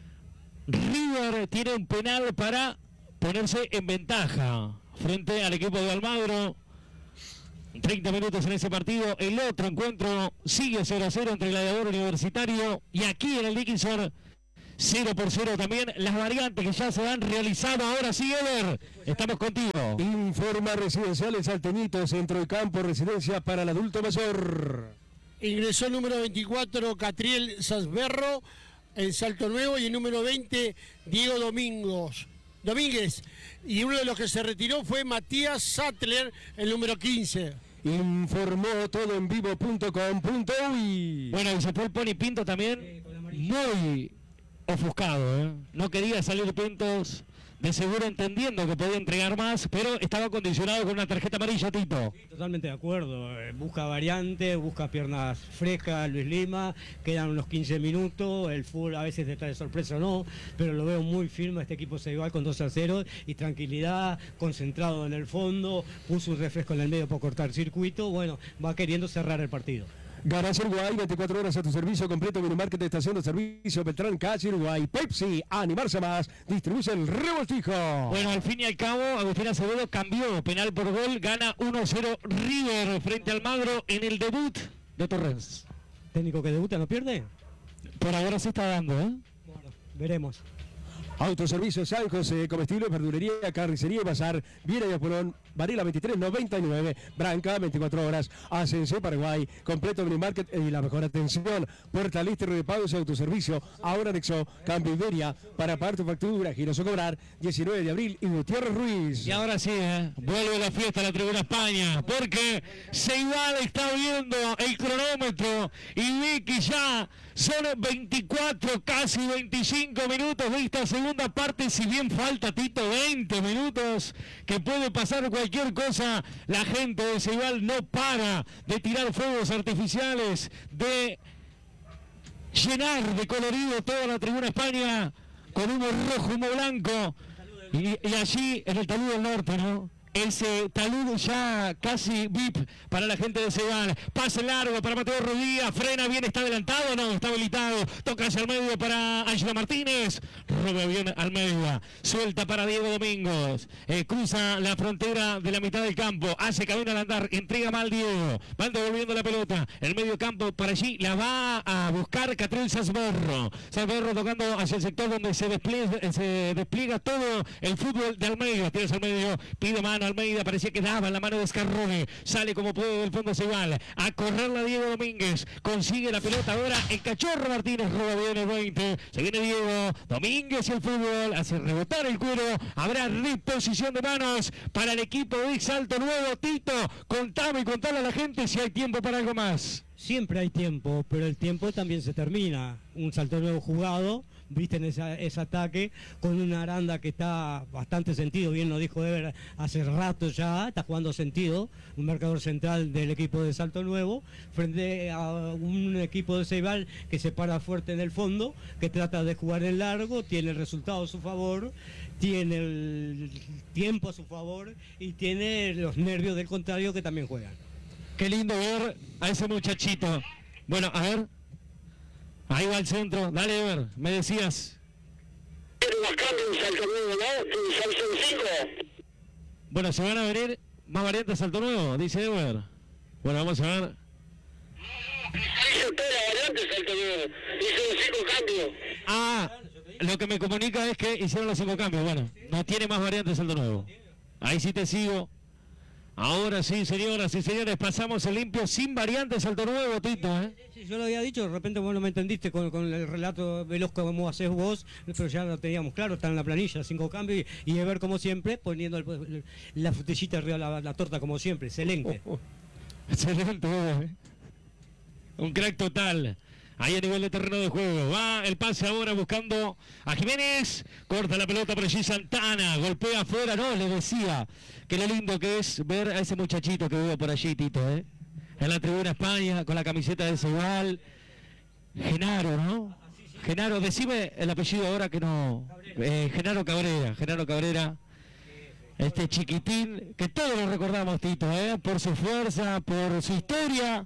River tiene un penal para ponerse en ventaja frente al equipo de Almagro. treinta minutos en ese partido. El otro encuentro sigue cero a cero entre Gladiador Universitario y aquí en el Dickinson cero por cero también. Las variantes que ya se han realizado. Ahora sí, Ever, estamos contigo. Informa Residenciales Salteñito, centro de campo, residencia para el adulto mayor. Ingresó el número veinticuatro, Catriel Sasberro, en Salto Nuevo, y el número veinte, Diego Domingos. Domínguez, y uno de los que se retiró fue Matías Sattler, el número quince. Informó todo en vivo punto com punto uy. Bueno, y se fue el Pony Pinto también, muy ofuscado, ¿eh? No quería salir Pintos, de seguro entendiendo que podía entregar más, pero estaba condicionado con una tarjeta amarilla, Tito. Sí, totalmente de acuerdo. Eh, busca variante, busca piernas frescas, Luis Lima. Quedan unos quince minutos. El fútbol a veces te trae sorpresa o no, pero lo veo muy firme este equipo Ceibal con dos a cero y tranquilidad, concentrado en el fondo. Puso un refresco en el medio para cortar circuito. Bueno, va queriendo cerrar el partido. Garage Uruguay, veinticuatro horas a tu servicio completo, minimarket de estación de servicio, Beltrán, calle Uruguay, Pepsi, animarse más, distribuye el revoltijo. Bueno, al fin y al cabo, Agustín Acevedo cambió, penal por gol, gana uno a cero River frente al Almagro en el debut de Torrens. ¿Técnico que debuta no pierde? Por ahora se está dando, ¿eh? Bueno, veremos. Autoservicio San José, comestibles, verdulería, carnicería y bazar, Viera y Apolón, Varela veintitrés noventa y nueve, Branca veinticuatro horas, Ascensión Paraguay, completo minimarket y la mejor atención, Puerta Lista y de pagos y autoservicio, ahora anexó, Cambio Iberia, para pagar tu factura, giros o cobrar, diecinueve de abril y Gutiérrez Ruiz. Y ahora sí, ¿eh? Vuelve la fiesta a la Tribuna España, porque Ceibal está viendo el cronómetro y ve que ya son veinticuatro, casi veinticinco minutos de esta segunda parte, si bien falta, Tito, veinte minutos, que puede pasar cualquier cosa. La gente de Ceibal no para de tirar fuegos artificiales, de llenar de colorido toda la Tribuna España con humo rojo, humo blanco, y, y allí en el talud del norte, ¿no? Ese talud ya casi V I P para la gente de Ceibal. Pase largo para Mateo Rodríguez. Frena bien, está adelantado, no, está habilitado. Toca hacia el medio para Ángela Martínez. Roba bien al medio. Suelta para Diego Domingos. Eh, cruza la frontera de la mitad del campo. Hace camino al andar. Entrega mal Diego. Van devolviendo la pelota. El medio campo para allí la va a buscar Catriel Sasberro. Sasberro tocando hacia el sector donde se despliega, se despliega todo el fútbol de Almeida. Tienes al medio. Pide mano Almeida, parecía que daba en la mano de Escarrone, sale como puede del fondo Ceibal, a correrla Diego Domínguez, consigue la pelota ahora el Cachorro Martínez, roba bien el veinte, se viene Diego Domínguez y el fútbol, hace rebotar el cuero, habrá reposición de manos para el equipo de Salto Nuevo. Tito, contame y contale a la gente si hay tiempo para algo más. Siempre hay tiempo, pero el tiempo también se termina. Un Salto Nuevo jugado, viste en esa, ese ataque, con una Aranda que está bastante sentido, bien lo dijo Ever hace rato ya, está jugando sentido, un marcador central del equipo de Salto Nuevo, frente a un equipo de Ceibal que se para fuerte en el fondo, que trata de jugar en largo, tiene el resultado a su favor, tiene el tiempo a su favor y tiene los nervios del contrario que también juegan. Qué lindo ver a ese muchachito. Bueno, a ver. Ahí va el centro. Dale, Ever. Me decías. Bueno, se van a venir más variantes Salto Nuevo, dice Ever. Bueno, vamos a ver. Hizo toda la variante Salto Nuevo. Hizo cinco cambios. Ah, lo que me comunica es que hicieron los cinco cambios. Bueno, no tiene más variantes Salto Nuevo. Ahí sí te sigo. Ahora sí, señoras y señores, pasamos el limpio sin variantes Salto Nuevo, Tito, ¿eh? Sí, yo lo había dicho, de repente vos no me entendiste con, con el relato veloz como haces vos, pero ya lo teníamos claro, está en la planilla, cinco cambios, y, y de ver como siempre, poniendo el, la frutillita arriba de la, la torta como siempre, excelente. Oh, oh. Excelente, ¿eh? Un crack total. ahí a nivel de terreno de juego. Va el pase ahora buscando a Jiménez. Corta la pelota por allí Santana. Golpea afuera. No, le decía que lo lindo que es ver a ese muchachito que veo por allí, Tito, ¿eh? En la tribuna España, con la camiseta de Ceibal. Genaro, ¿no? Genaro, decime el apellido ahora que no... Eh, Genaro Cabrera, Genaro Cabrera. Este chiquitín, que todos lo recordamos, Tito, ¿eh? Por su fuerza, por su historia,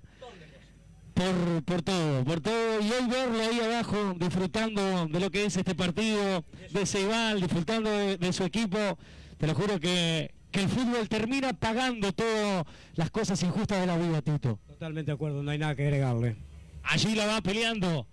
por, por todo, por todo. Y hoy verlo ahí abajo, disfrutando de lo que es este partido de Ceibal, disfrutando de, de su equipo, te lo juro que, que el fútbol termina pagando todas las cosas injustas de la vida, Tito. Totalmente de acuerdo, no hay nada que agregarle. Allí la va peleando.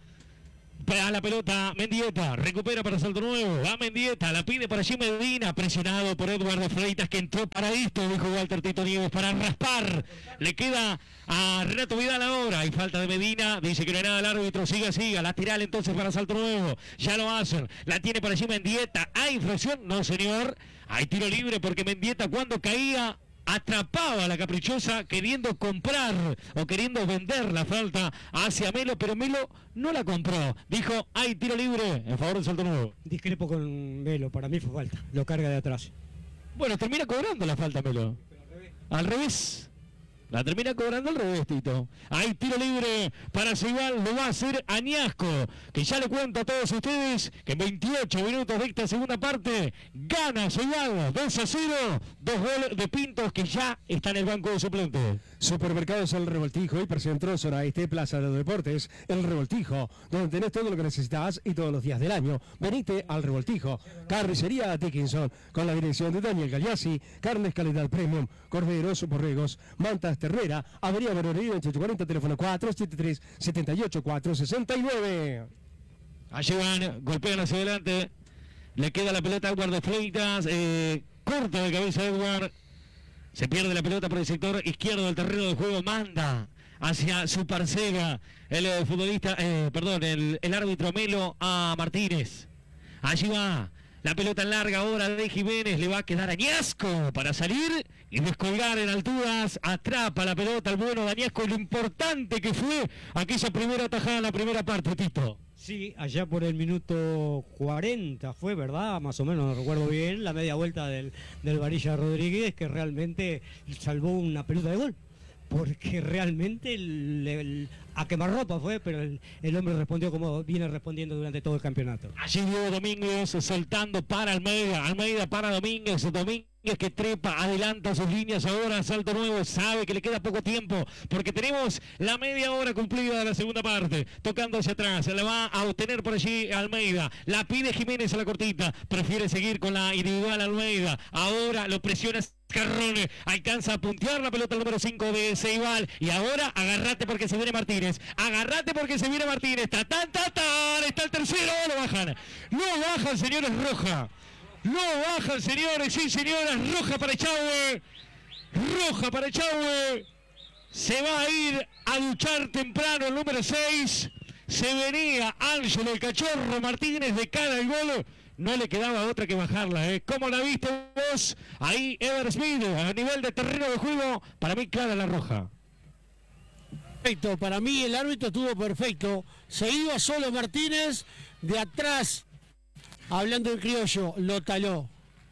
A la pelota Mendieta, recupera para Salto Nuevo, va Mendieta, la pide para allí Medina, presionado por Eduardo Freitas, que entró para esto, dijo Walter Tito Nieves, para raspar. Le queda a Renato Vidal ahora, y falta de Medina, dice que no hay nada, el árbitro, siga, siga, lateral entonces para Salto Nuevo, ya lo hacen, la tiene para allí Mendieta, ¿hay infracción? No señor, hay tiro libre porque Mendieta cuando caía atrapaba a la caprichosa queriendo comprar o queriendo vender la falta hacia Melo, pero Melo no la compró. Dijo, hay tiro libre en favor del Salto Nuevo. Discrepo con Melo, para mí fue falta, lo carga de atrás. Bueno, termina cobrando la falta Melo. Al revés. La termina cobrando al revés, Tito. Hay tiro libre para Ceibal, lo va a hacer Añasco, que ya le cuento a todos ustedes que en veintiocho minutos de esta segunda parte gana Ceibal dos a cero, dos goles de Pintos que ya está en el banco de suplentes. Supermercados El Revoltijo, Hipercentro, Zona Este, Plaza de los Deportes, El Revoltijo, donde tenés todo lo que necesitas y todos los días del año. Venite al Revoltijo. Carnicería Dickinson, con la dirección de Daniel Gagliassi, carnes calidad premium, corderos, borregos, mantas Terrera, Avenida Veronero, ochocientos cuarenta, teléfono cuatro siete tres, siete ocho cuatro, seis nueve. Allí van, golpean hacia adelante, le queda la pelota a Edward de Fleitas, eh, corta de cabeza Edward. Se pierde la pelota por el sector izquierdo del terreno de juego, manda hacia su parcela el eh, futbolista, eh, perdón, el, el árbitro Melo a Martínez. Allí va la pelota en larga ahora de Jiménez, le va a quedar Añasco para salir y descolgar en alturas, atrapa la pelota al bueno de Añasco, y lo importante que fue aquella primera tajada en la primera parte, Tito. Sí, allá por el minuto cuarenta fue, ¿verdad? Más o menos, no recuerdo bien, la media vuelta del, del Varilla Rodríguez, que realmente salvó una pelota de gol. Porque realmente el, el, a quemarropa fue, pero el, el hombre respondió como viene respondiendo durante todo el campeonato. Allí Diego Domínguez soltando para Almeida, Almeida para Domínguez, Domínguez que trepa, adelanta sus líneas ahora, Salto Nuevo, sabe que le queda poco tiempo, porque tenemos la media hora cumplida de la segunda parte, tocando hacia atrás, la va a obtener por allí Almeida, la pide Jiménez a la cortita, prefiere seguir con la individual Almeida, ahora lo presiona Carrone, alcanza a puntear la pelota número cinco de Ceibal, y ahora agarrate porque se viene Martínez, agarrate porque se viene Martínez, ta, ta, ta, ta, está el tercero, lo bajan, no bajan señores, roja, no bajan señores, sí señoras, roja para Echagüe, roja para Echagüe, se va a ir a luchar temprano el número seis, se venía Ángelo el Cachorro Martínez de cara al gol. No le quedaba otra que bajarla, ¿eh? ¿Cómo la viste vos? Ahí Ever Smith, a nivel de terreno de juego, para mí clara la roja. Perfecto, para mí el árbitro estuvo perfecto. Se iba solo Martínez, de atrás, hablando en criollo, lo taló.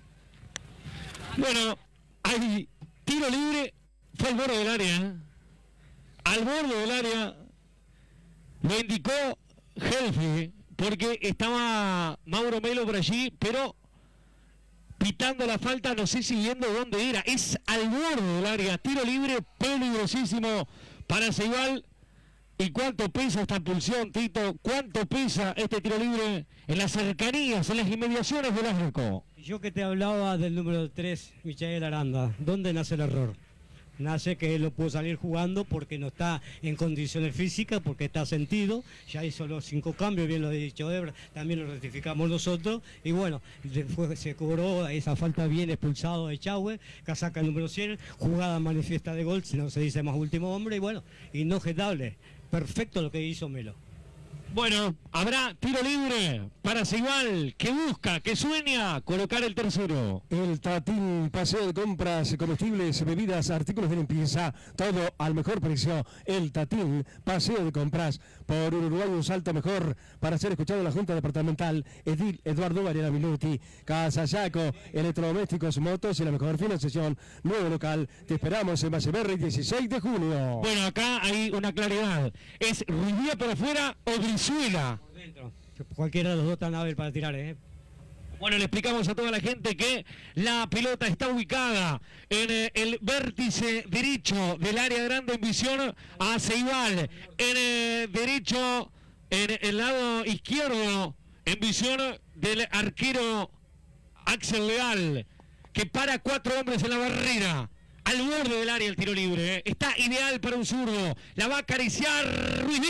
Bueno, hay tiro libre, fue al borde del área, ¿eh? Al borde del área, lo indicó Helfi, porque estaba Mauro Melo por allí, pero pitando la falta, no sé si viendo dónde era, es al borde del área, tiro libre, peligrosísimo para Ceibal. ¿Y cuánto pesa esta pulsión, Tito? ¿Cuánto pesa este tiro libre en las cercanías, en las inmediaciones del arco? Yo que te hablaba del número tres, Michael Aranda, ¿dónde nace el error? Nace que él no pudo salir jugando porque no está en condiciones físicas, porque está sentido, ya hizo los cinco cambios, bien lo ha dicho Ebra, también lo rectificamos nosotros, y bueno, fue, se cobró esa falta bien expulsado de Echagüe, casaca número cien, jugada manifiesta de gol, si no se dice más último hombre, y bueno, inojetable, perfecto lo que hizo Melo. Bueno, habrá tiro libre para Ceibal, que busca, que sueña colocar el tercero. El Tatín, paseo de compras, comestibles, bebidas, artículos de limpieza, todo al mejor precio. El Tatín, paseo de compras, por un Uruguay un salto mejor, para ser escuchado en la Junta Departamental. Edil Eduardo Mariana Minuti, Casa Yaco, electrodomésticos, motos y la mejor financiación. Nuevo local, te esperamos en Baseberry, dieciséis de junio. Bueno, acá hay una claridad. ¿Es Ruidía por afuera o Brizuela? Por dentro. Cualquiera de los dos están a ver para tirar, ¿eh? Bueno, le explicamos a toda la gente que la pelota está ubicada en eh, el vértice derecho del área grande en visión a Ceibal. En eh, derecho, en el lado izquierdo, en visión del arquero Axel Leal, que para cuatro hombres en la barrera. Al borde del área el tiro libre. ¿eh? Está ideal para un zurdo. La va a acariciar Ruiz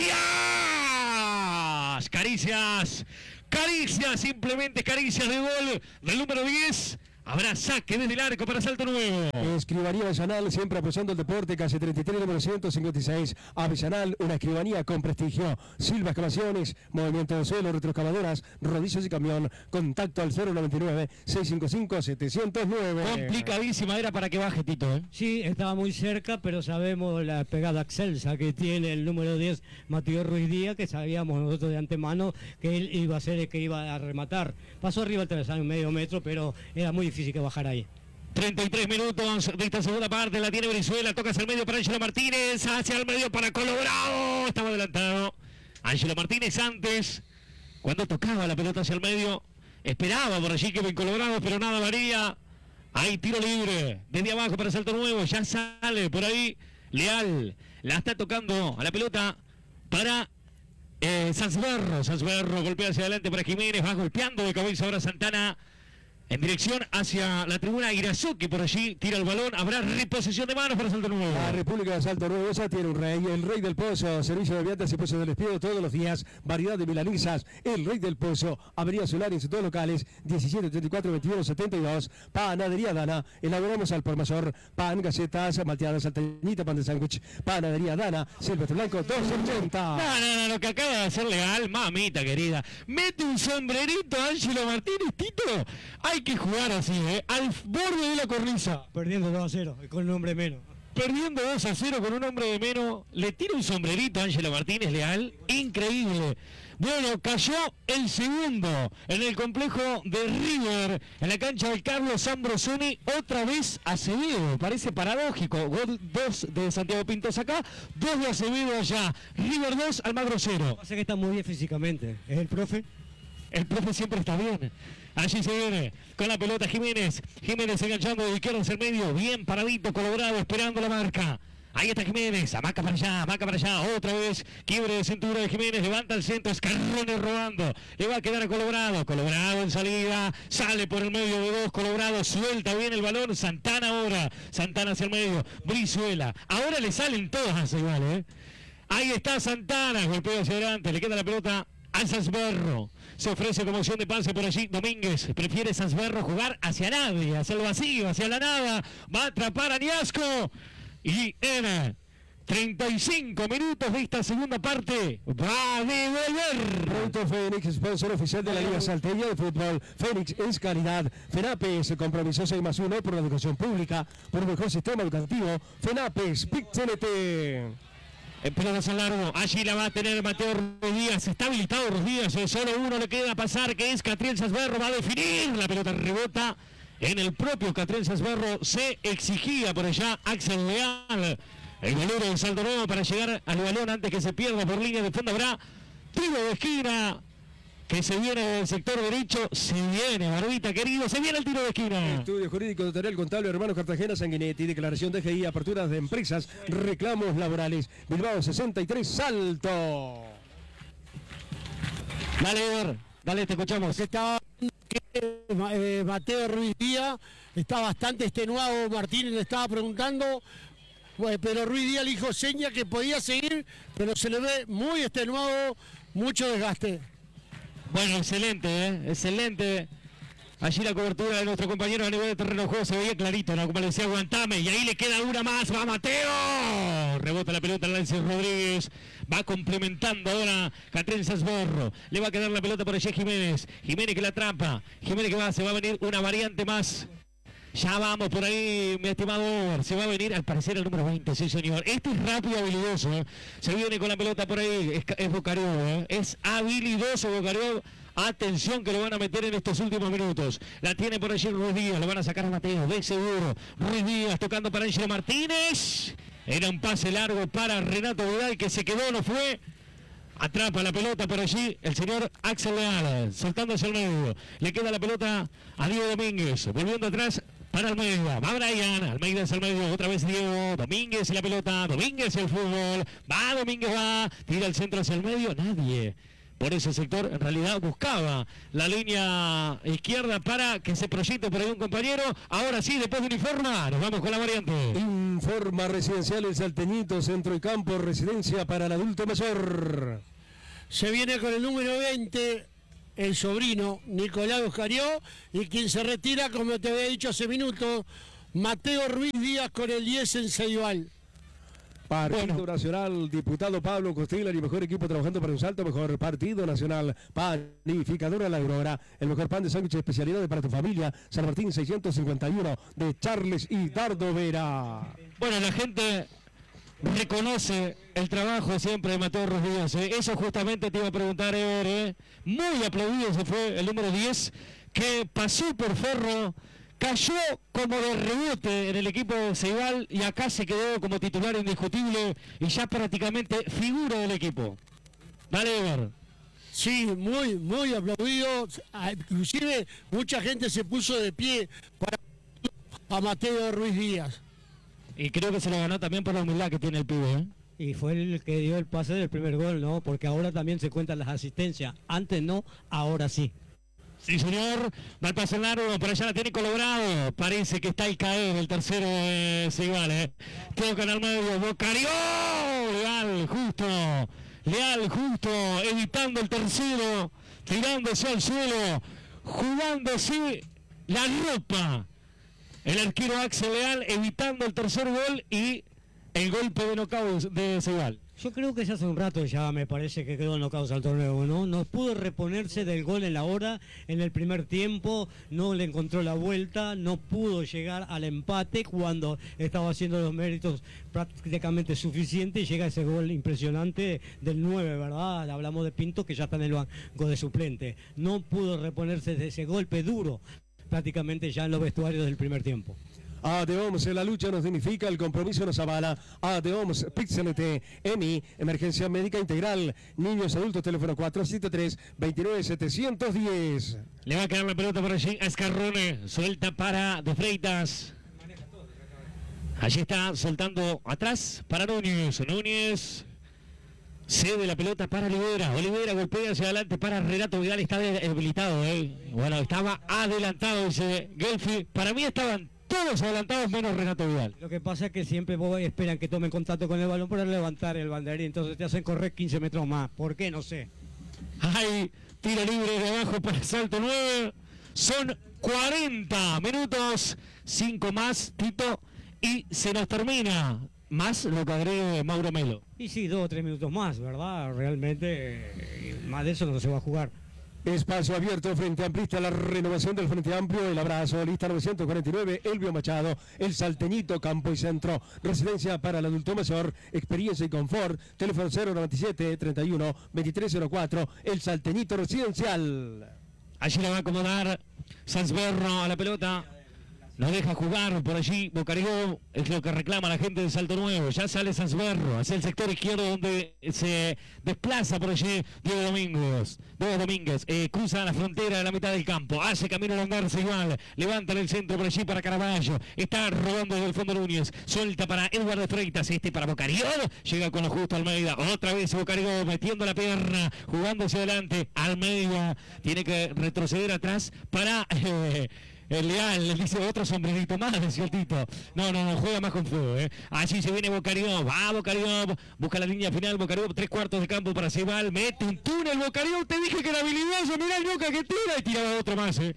Díaz. Caricias. Caricias, simplemente caricias de gol del número diez. Habrá saque desde el arco para Salto Nuevo. Escribanía Avellanal, siempre apoyando el deporte, calle treinta y tres, número ciento cincuenta y seis. Avellanal, una escribanía con prestigio. Silva Excavaciones, movimiento de suelo, retroexcavadoras, rodillos y camión. Contacto al cero noventa y nueve, seiscientos cincuenta y cinco, setecientos nueve. Complicadísima era para que baje Tito, ¿eh? Sí, estaba muy cerca, pero sabemos la pegada excelsa que tiene el número diez, Matías Ruiz Díaz, que sabíamos nosotros de antemano que él iba a ser el que iba a rematar. Pasó arriba el travesaño, medio metro, pero era muy difícil que bajar ahí. treinta y tres minutos de esta segunda parte, la tiene Brizuela, toca hacia el medio para Ángelo Martínez, hacia el medio para Colorado, estaba adelantado. Ángelo Martínez antes, cuando tocaba la pelota hacia el medio, esperaba por allí que Colorado, pero nada varía. Hay tiro libre, desde abajo para Salto Nuevo, ya sale por ahí Leal, la está tocando a la pelota para eh, Sanzberro, Sanzberro golpea hacia adelante para Jiménez, va golpeando de cabeza ahora Santana. En dirección hacia la tribuna Irazuki, por allí tira el balón, habrá reposición de manos para Salto Nuevo. La República de Salto Nuevo ya tiene un rey, el rey del Pozo, servicio de viandas y pollo del despido todos los días, variedad de milanesas, el rey del Pozo, Avenida Solar en sus dos locales, diecisiete treinta y cuatro, veintiuno setenta y dos, Panadería Dana, elaboramos al por mayor, pan, galletas, malteadas, salteñita, pan de sándwich, Panadería Dana, Silvestre Blanco, doscientos ochenta. No, no, no, lo que acaba de hacer Leal, mamita querida, mete un sombrerito a Ángelo Martínez, Tito, hay que jugar así, ¿eh? Al borde de la cornisa. Perdiendo dos a cero, con un hombre menos. Perdiendo dos a cero con un hombre de menos, le tira un sombrerito a Ángelo Martínez Leal, increíble. Bueno, cayó el segundo en el complejo de River, en la cancha del Carlos Ambrosoni, otra vez Acevedo, parece paradójico, gol dos de Santiago Pintos acá, dos de Acevedo allá, River dos, Almagro cero. Pasa que está muy bien físicamente, ¿es el profe? El profe siempre está bien. Allí se viene con la pelota Jiménez. Jiménez enganchando de izquierda hacia el medio. Bien paradito, Colorado, esperando la marca. Ahí está Jiménez. Amaca para allá, amaca para allá. Otra vez. Quiebre de cintura de Jiménez. Levanta el centro. Escarrones robando. Le va a quedar a Colorado. Colorado en salida. Sale por el medio de dos. Colorado suelta bien el balón. Santana ahora. Santana hacia el medio. Brizuela. Ahora le salen todas a Ceibal, ¿eh? Ahí está Santana. Golpeo hacia adelante. Le queda la pelota a Sanzberro. Se ofrece como opción de pase por allí Domínguez. Prefiere Sanzberro jugar hacia nadie, hacia el vacío, hacia la nada. Va a atrapar a Niasco. Y en treinta y cinco minutos de esta segunda parte va a devolver. Producto Fénix, sponsor oficial de la Liga Salteña de Fútbol. Fénix es calidad. FENAPES, compromiso seis más uno por la educación pública, por un mejor sistema educativo. FENAPES, P I C C N T. En pelotas al largo, allí la va a tener Mateo Ruiz Díaz, está habilitado Ruiz Díaz, solo uno le queda pasar, que es Catriel Sanzberro, va a definir, la pelota rebota en el propio Catriel Sanzberro, se exigía por allá Axel Leal, el golero de Salto Nuevo para llegar al balón antes que se pierda por línea de fondo, habrá tiro de esquina, que se viene del sector derecho, se viene, Barbita querido, se viene el tiro de esquina. Estudio Jurídico Notarial Contable, Hermanos Cartagena, Sanguinetti, declaración de G I, aperturas de empresas, reclamos laborales, Bilbao sesenta y tres, Salto. Dale, Eder, dale, te escuchamos. Que estaba que, eh, Mateo Ruiz Díaz está bastante extenuado, Martínez le estaba preguntando, bueno, pero Ruiz Díaz le dijo seña que podía seguir, pero se le ve muy extenuado, mucho desgaste. Bueno, excelente, ¿eh? excelente. Allí la cobertura de nuestro compañero a nivel de terreno de juego se veía clarito, ¿no? Como le decía, aguantame. Y ahí le queda una más. ¡Va Mateo! Rebota la pelota Nancy Rodríguez. Va complementando ahora Catrín Sasborro. Le va a quedar la pelota por allí Jiménez. Jiménez que la atrapa. Jiménez que va. Se va a venir una variante más. Ya vamos por ahí, mi estimado. Se va a venir al parecer el número veinte, sí señor. Este es rápido, habilidoso, ¿eh? Se viene con la pelota por ahí. Es, es Bocario, ¿eh? Es habilidoso Bocario. Atención que lo van a meter en estos últimos minutos. La tiene por allí Ruiz Díaz. Lo van a sacar a Mateo, de seguro. Ruiz Díaz tocando para Ángelo Martínez. Era un pase largo para Renato Vidal que se quedó, no fue. Atrapa la pelota por allí el señor Axel Leal, soltando hacia el medio. Le queda la pelota a Diego Domínguez. Volviendo atrás para Almeida. Va Brian. Almeida es al medio. Otra vez Diego. Domínguez y la pelota. Domínguez el fútbol. Va Domínguez, va. Tira el centro hacia el medio. Nadie por ese sector en realidad buscaba la línea izquierda para que se proyecte por ahí un compañero. Ahora sí, después de uniforma, nos vamos con la variante. Informa Residencial El Salteñito, centro y campo, residencia para el adulto mayor. Se viene con el número veinte, el sobrino Nicolás Oscarió, y quien se retira, como te había dicho hace minutos, Mateo Ruiz Díaz con el diez en Ceibal. Partido bueno. Nacional, diputado Pablo Costilla, y mejor equipo trabajando para un salto, mejor partido nacional, panificadora La Aurora, el mejor pan de sándwich de especialidades para tu familia, San Martín seiscientos cincuenta y uno, de Charles y Dardo Vera. Bueno, la gente reconoce el trabajo siempre de Mateo Rodríguez, ¿eh? Eso justamente te iba a preguntar, Ever, ¿eh? Muy aplaudido se fue el número diez, que pasó por Ferro, cayó como de rebote en el equipo de Ceibal y acá se quedó como titular indiscutible y ya prácticamente figura del equipo. Dale, Ever. Sí, muy, muy aplaudido. Inclusive mucha gente se puso de pie para a Mateo Ruiz Díaz. Y creo que se lo ganó también por la humildad que tiene el pibe, ¿eh? Y fue el que dio el pase del primer gol, ¿no? Porque ahora también se cuentan las asistencias. Antes no, ahora sí. Sí, señor. Va el pase largo, por allá la tiene Colorado. Parece que está al caer el tercero de Ceibal, ¿eh? Tocan al medio, Bocario. Leal, justo. Leal, justo. Evitando el tercero. Tirándose al suelo. Jugándose la ropa. El arquero Axel Leal evitando el tercer gol y el golpe de nocaut de Ceibal. Yo creo que ya hace un rato ya me parece que quedó nocaut al torneo, ¿no? No pudo reponerse del gol en la hora, en el primer tiempo, no le encontró la vuelta, no pudo llegar al empate cuando estaba haciendo los méritos prácticamente suficientes y llega ese gol impresionante del nueve, ¿verdad? Hablamos de Pinto que ya está en el banco de suplente. No pudo reponerse de ese golpe duro prácticamente ya en los vestuarios del primer tiempo. A D O M S, la lucha nos dignifica, el compromiso nos avala. A D O M S, Pixelete, E M I, Emergencia Médica Integral, niños, adultos, teléfono cuatro siete tres, dos nueve siete uno cero. Le va a quedar la pelota por allí a Escarrone, suelta para De Freitas. Allí está soltando atrás para Núñez, Núñez cede la pelota para Olivera, Olivera golpea hacia adelante para Renato Vidal, está habilitado, ¿eh? Bueno, estaba adelantado, dice Gelfi, para mí estaban todos adelantados menos Renato Vidal. Lo que pasa es que siempre vos esperan que tomen contacto con el balón para levantar el banderín, entonces te hacen correr quince metros más. ¿Por qué? No sé. Hay tiro libre de abajo para Salto nueve. Son cuarenta minutos, cinco más, Tito, y se nos termina. Más lo que agregue Mauro Melo. Y sí, dos o tres minutos más, ¿verdad? Realmente, eh, más de eso no se va a jugar. Espacio abierto, Frente Amplista, la renovación del Frente Amplio, el abrazo, lista novecientos cuarenta y nueve, Elvio Machado, el Salteñito, campo y centro, residencia para el adulto mayor, experiencia y confort, teléfono cero noventa y siete, treinta y uno, veintitrés cero cuatro, el Salteñito residencial. Allí la va a acomodar Sanzberro a la pelota. No deja jugar por allí Bocario, es lo que reclama la gente de Salto Nuevo. Ya sale Sanzberro hacia el sector izquierdo donde se desplaza por allí Diego Domínguez. Diego Domínguez eh, cruza la frontera de la mitad del campo, hace camino al andarse igual, levanta en el centro por allí para Caraballo, está robando desde el fondo Núñez, suelta para Eduardo Freitas, este para Bocario, llega con lo justo Almeida, otra vez Bocario metiendo la pierna, jugando hacia adelante, Almeida tiene que retroceder atrás para... Eh, El Leal, le dice otro sombrerito más, decía el Tito. No, no, no, juega más con fuego, ¿eh? Allí se viene Bocario, va Bocario, busca la línea final, Bocario, tres cuartos de campo para Ceibal, mete un túnel, Bocario, te dije que era habilidoso, mirá el Boca que tira y tiraba otro más, ¿eh?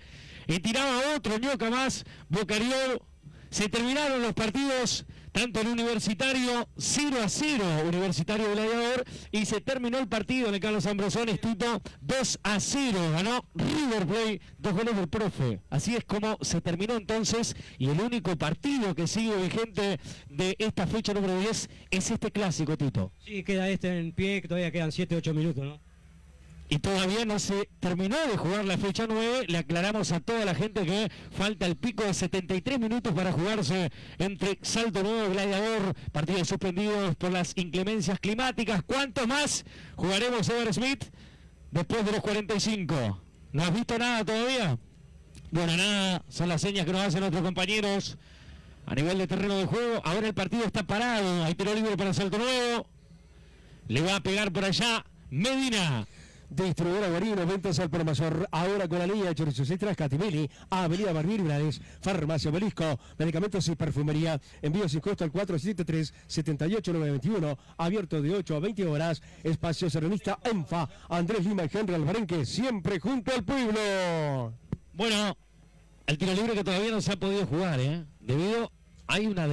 y tiraba otro ñoca más, Bocariol. Se terminaron los partidos, tanto el Universitario cero a cero, Universitario Gladiador, y se terminó el partido en el Carlos Ambrosones, Tito, dos a cero, ganó River Plate, dos goles del profe. Así es como se terminó entonces, y el único partido que sigue vigente de esta fecha número diez es este clásico, Tito. Sí, queda este en pie, que todavía quedan siete, ocho minutos, ¿no? Y todavía no se terminó de jugar la fecha nueve. Le aclaramos a toda la gente que falta el pico de setenta y tres minutos para jugarse entre Salto Nuevo y Gladiador. Partidos suspendidos por las inclemencias climáticas. ¿Cuántos más jugaremos, Ever Smith, después de los cuarenta y cinco? ¿No has visto nada todavía? Bueno, nada, son las señas que nos hacen nuestros compañeros a nivel de terreno de juego. Ahora el partido está parado. Hay tiro libre para Salto Nuevo. Le va a pegar por allá Medina. Distribuidora Guarino, ventas al por mayor, ahora con la línea de chorizos extras Catimeli, Avenida Barbieri, Farmacia Obelisco, medicamentos y perfumería, envío sin costo al cuatro siete tres, siete ocho nueve dos uno, abierto de ocho a veinte horas, espacio serenista ENFA, Andrés Lima y Henry Alvarenque, siempre junto al pueblo. Bueno, el tiro libre que todavía no se ha podido jugar, ¿eh? Debido, hay una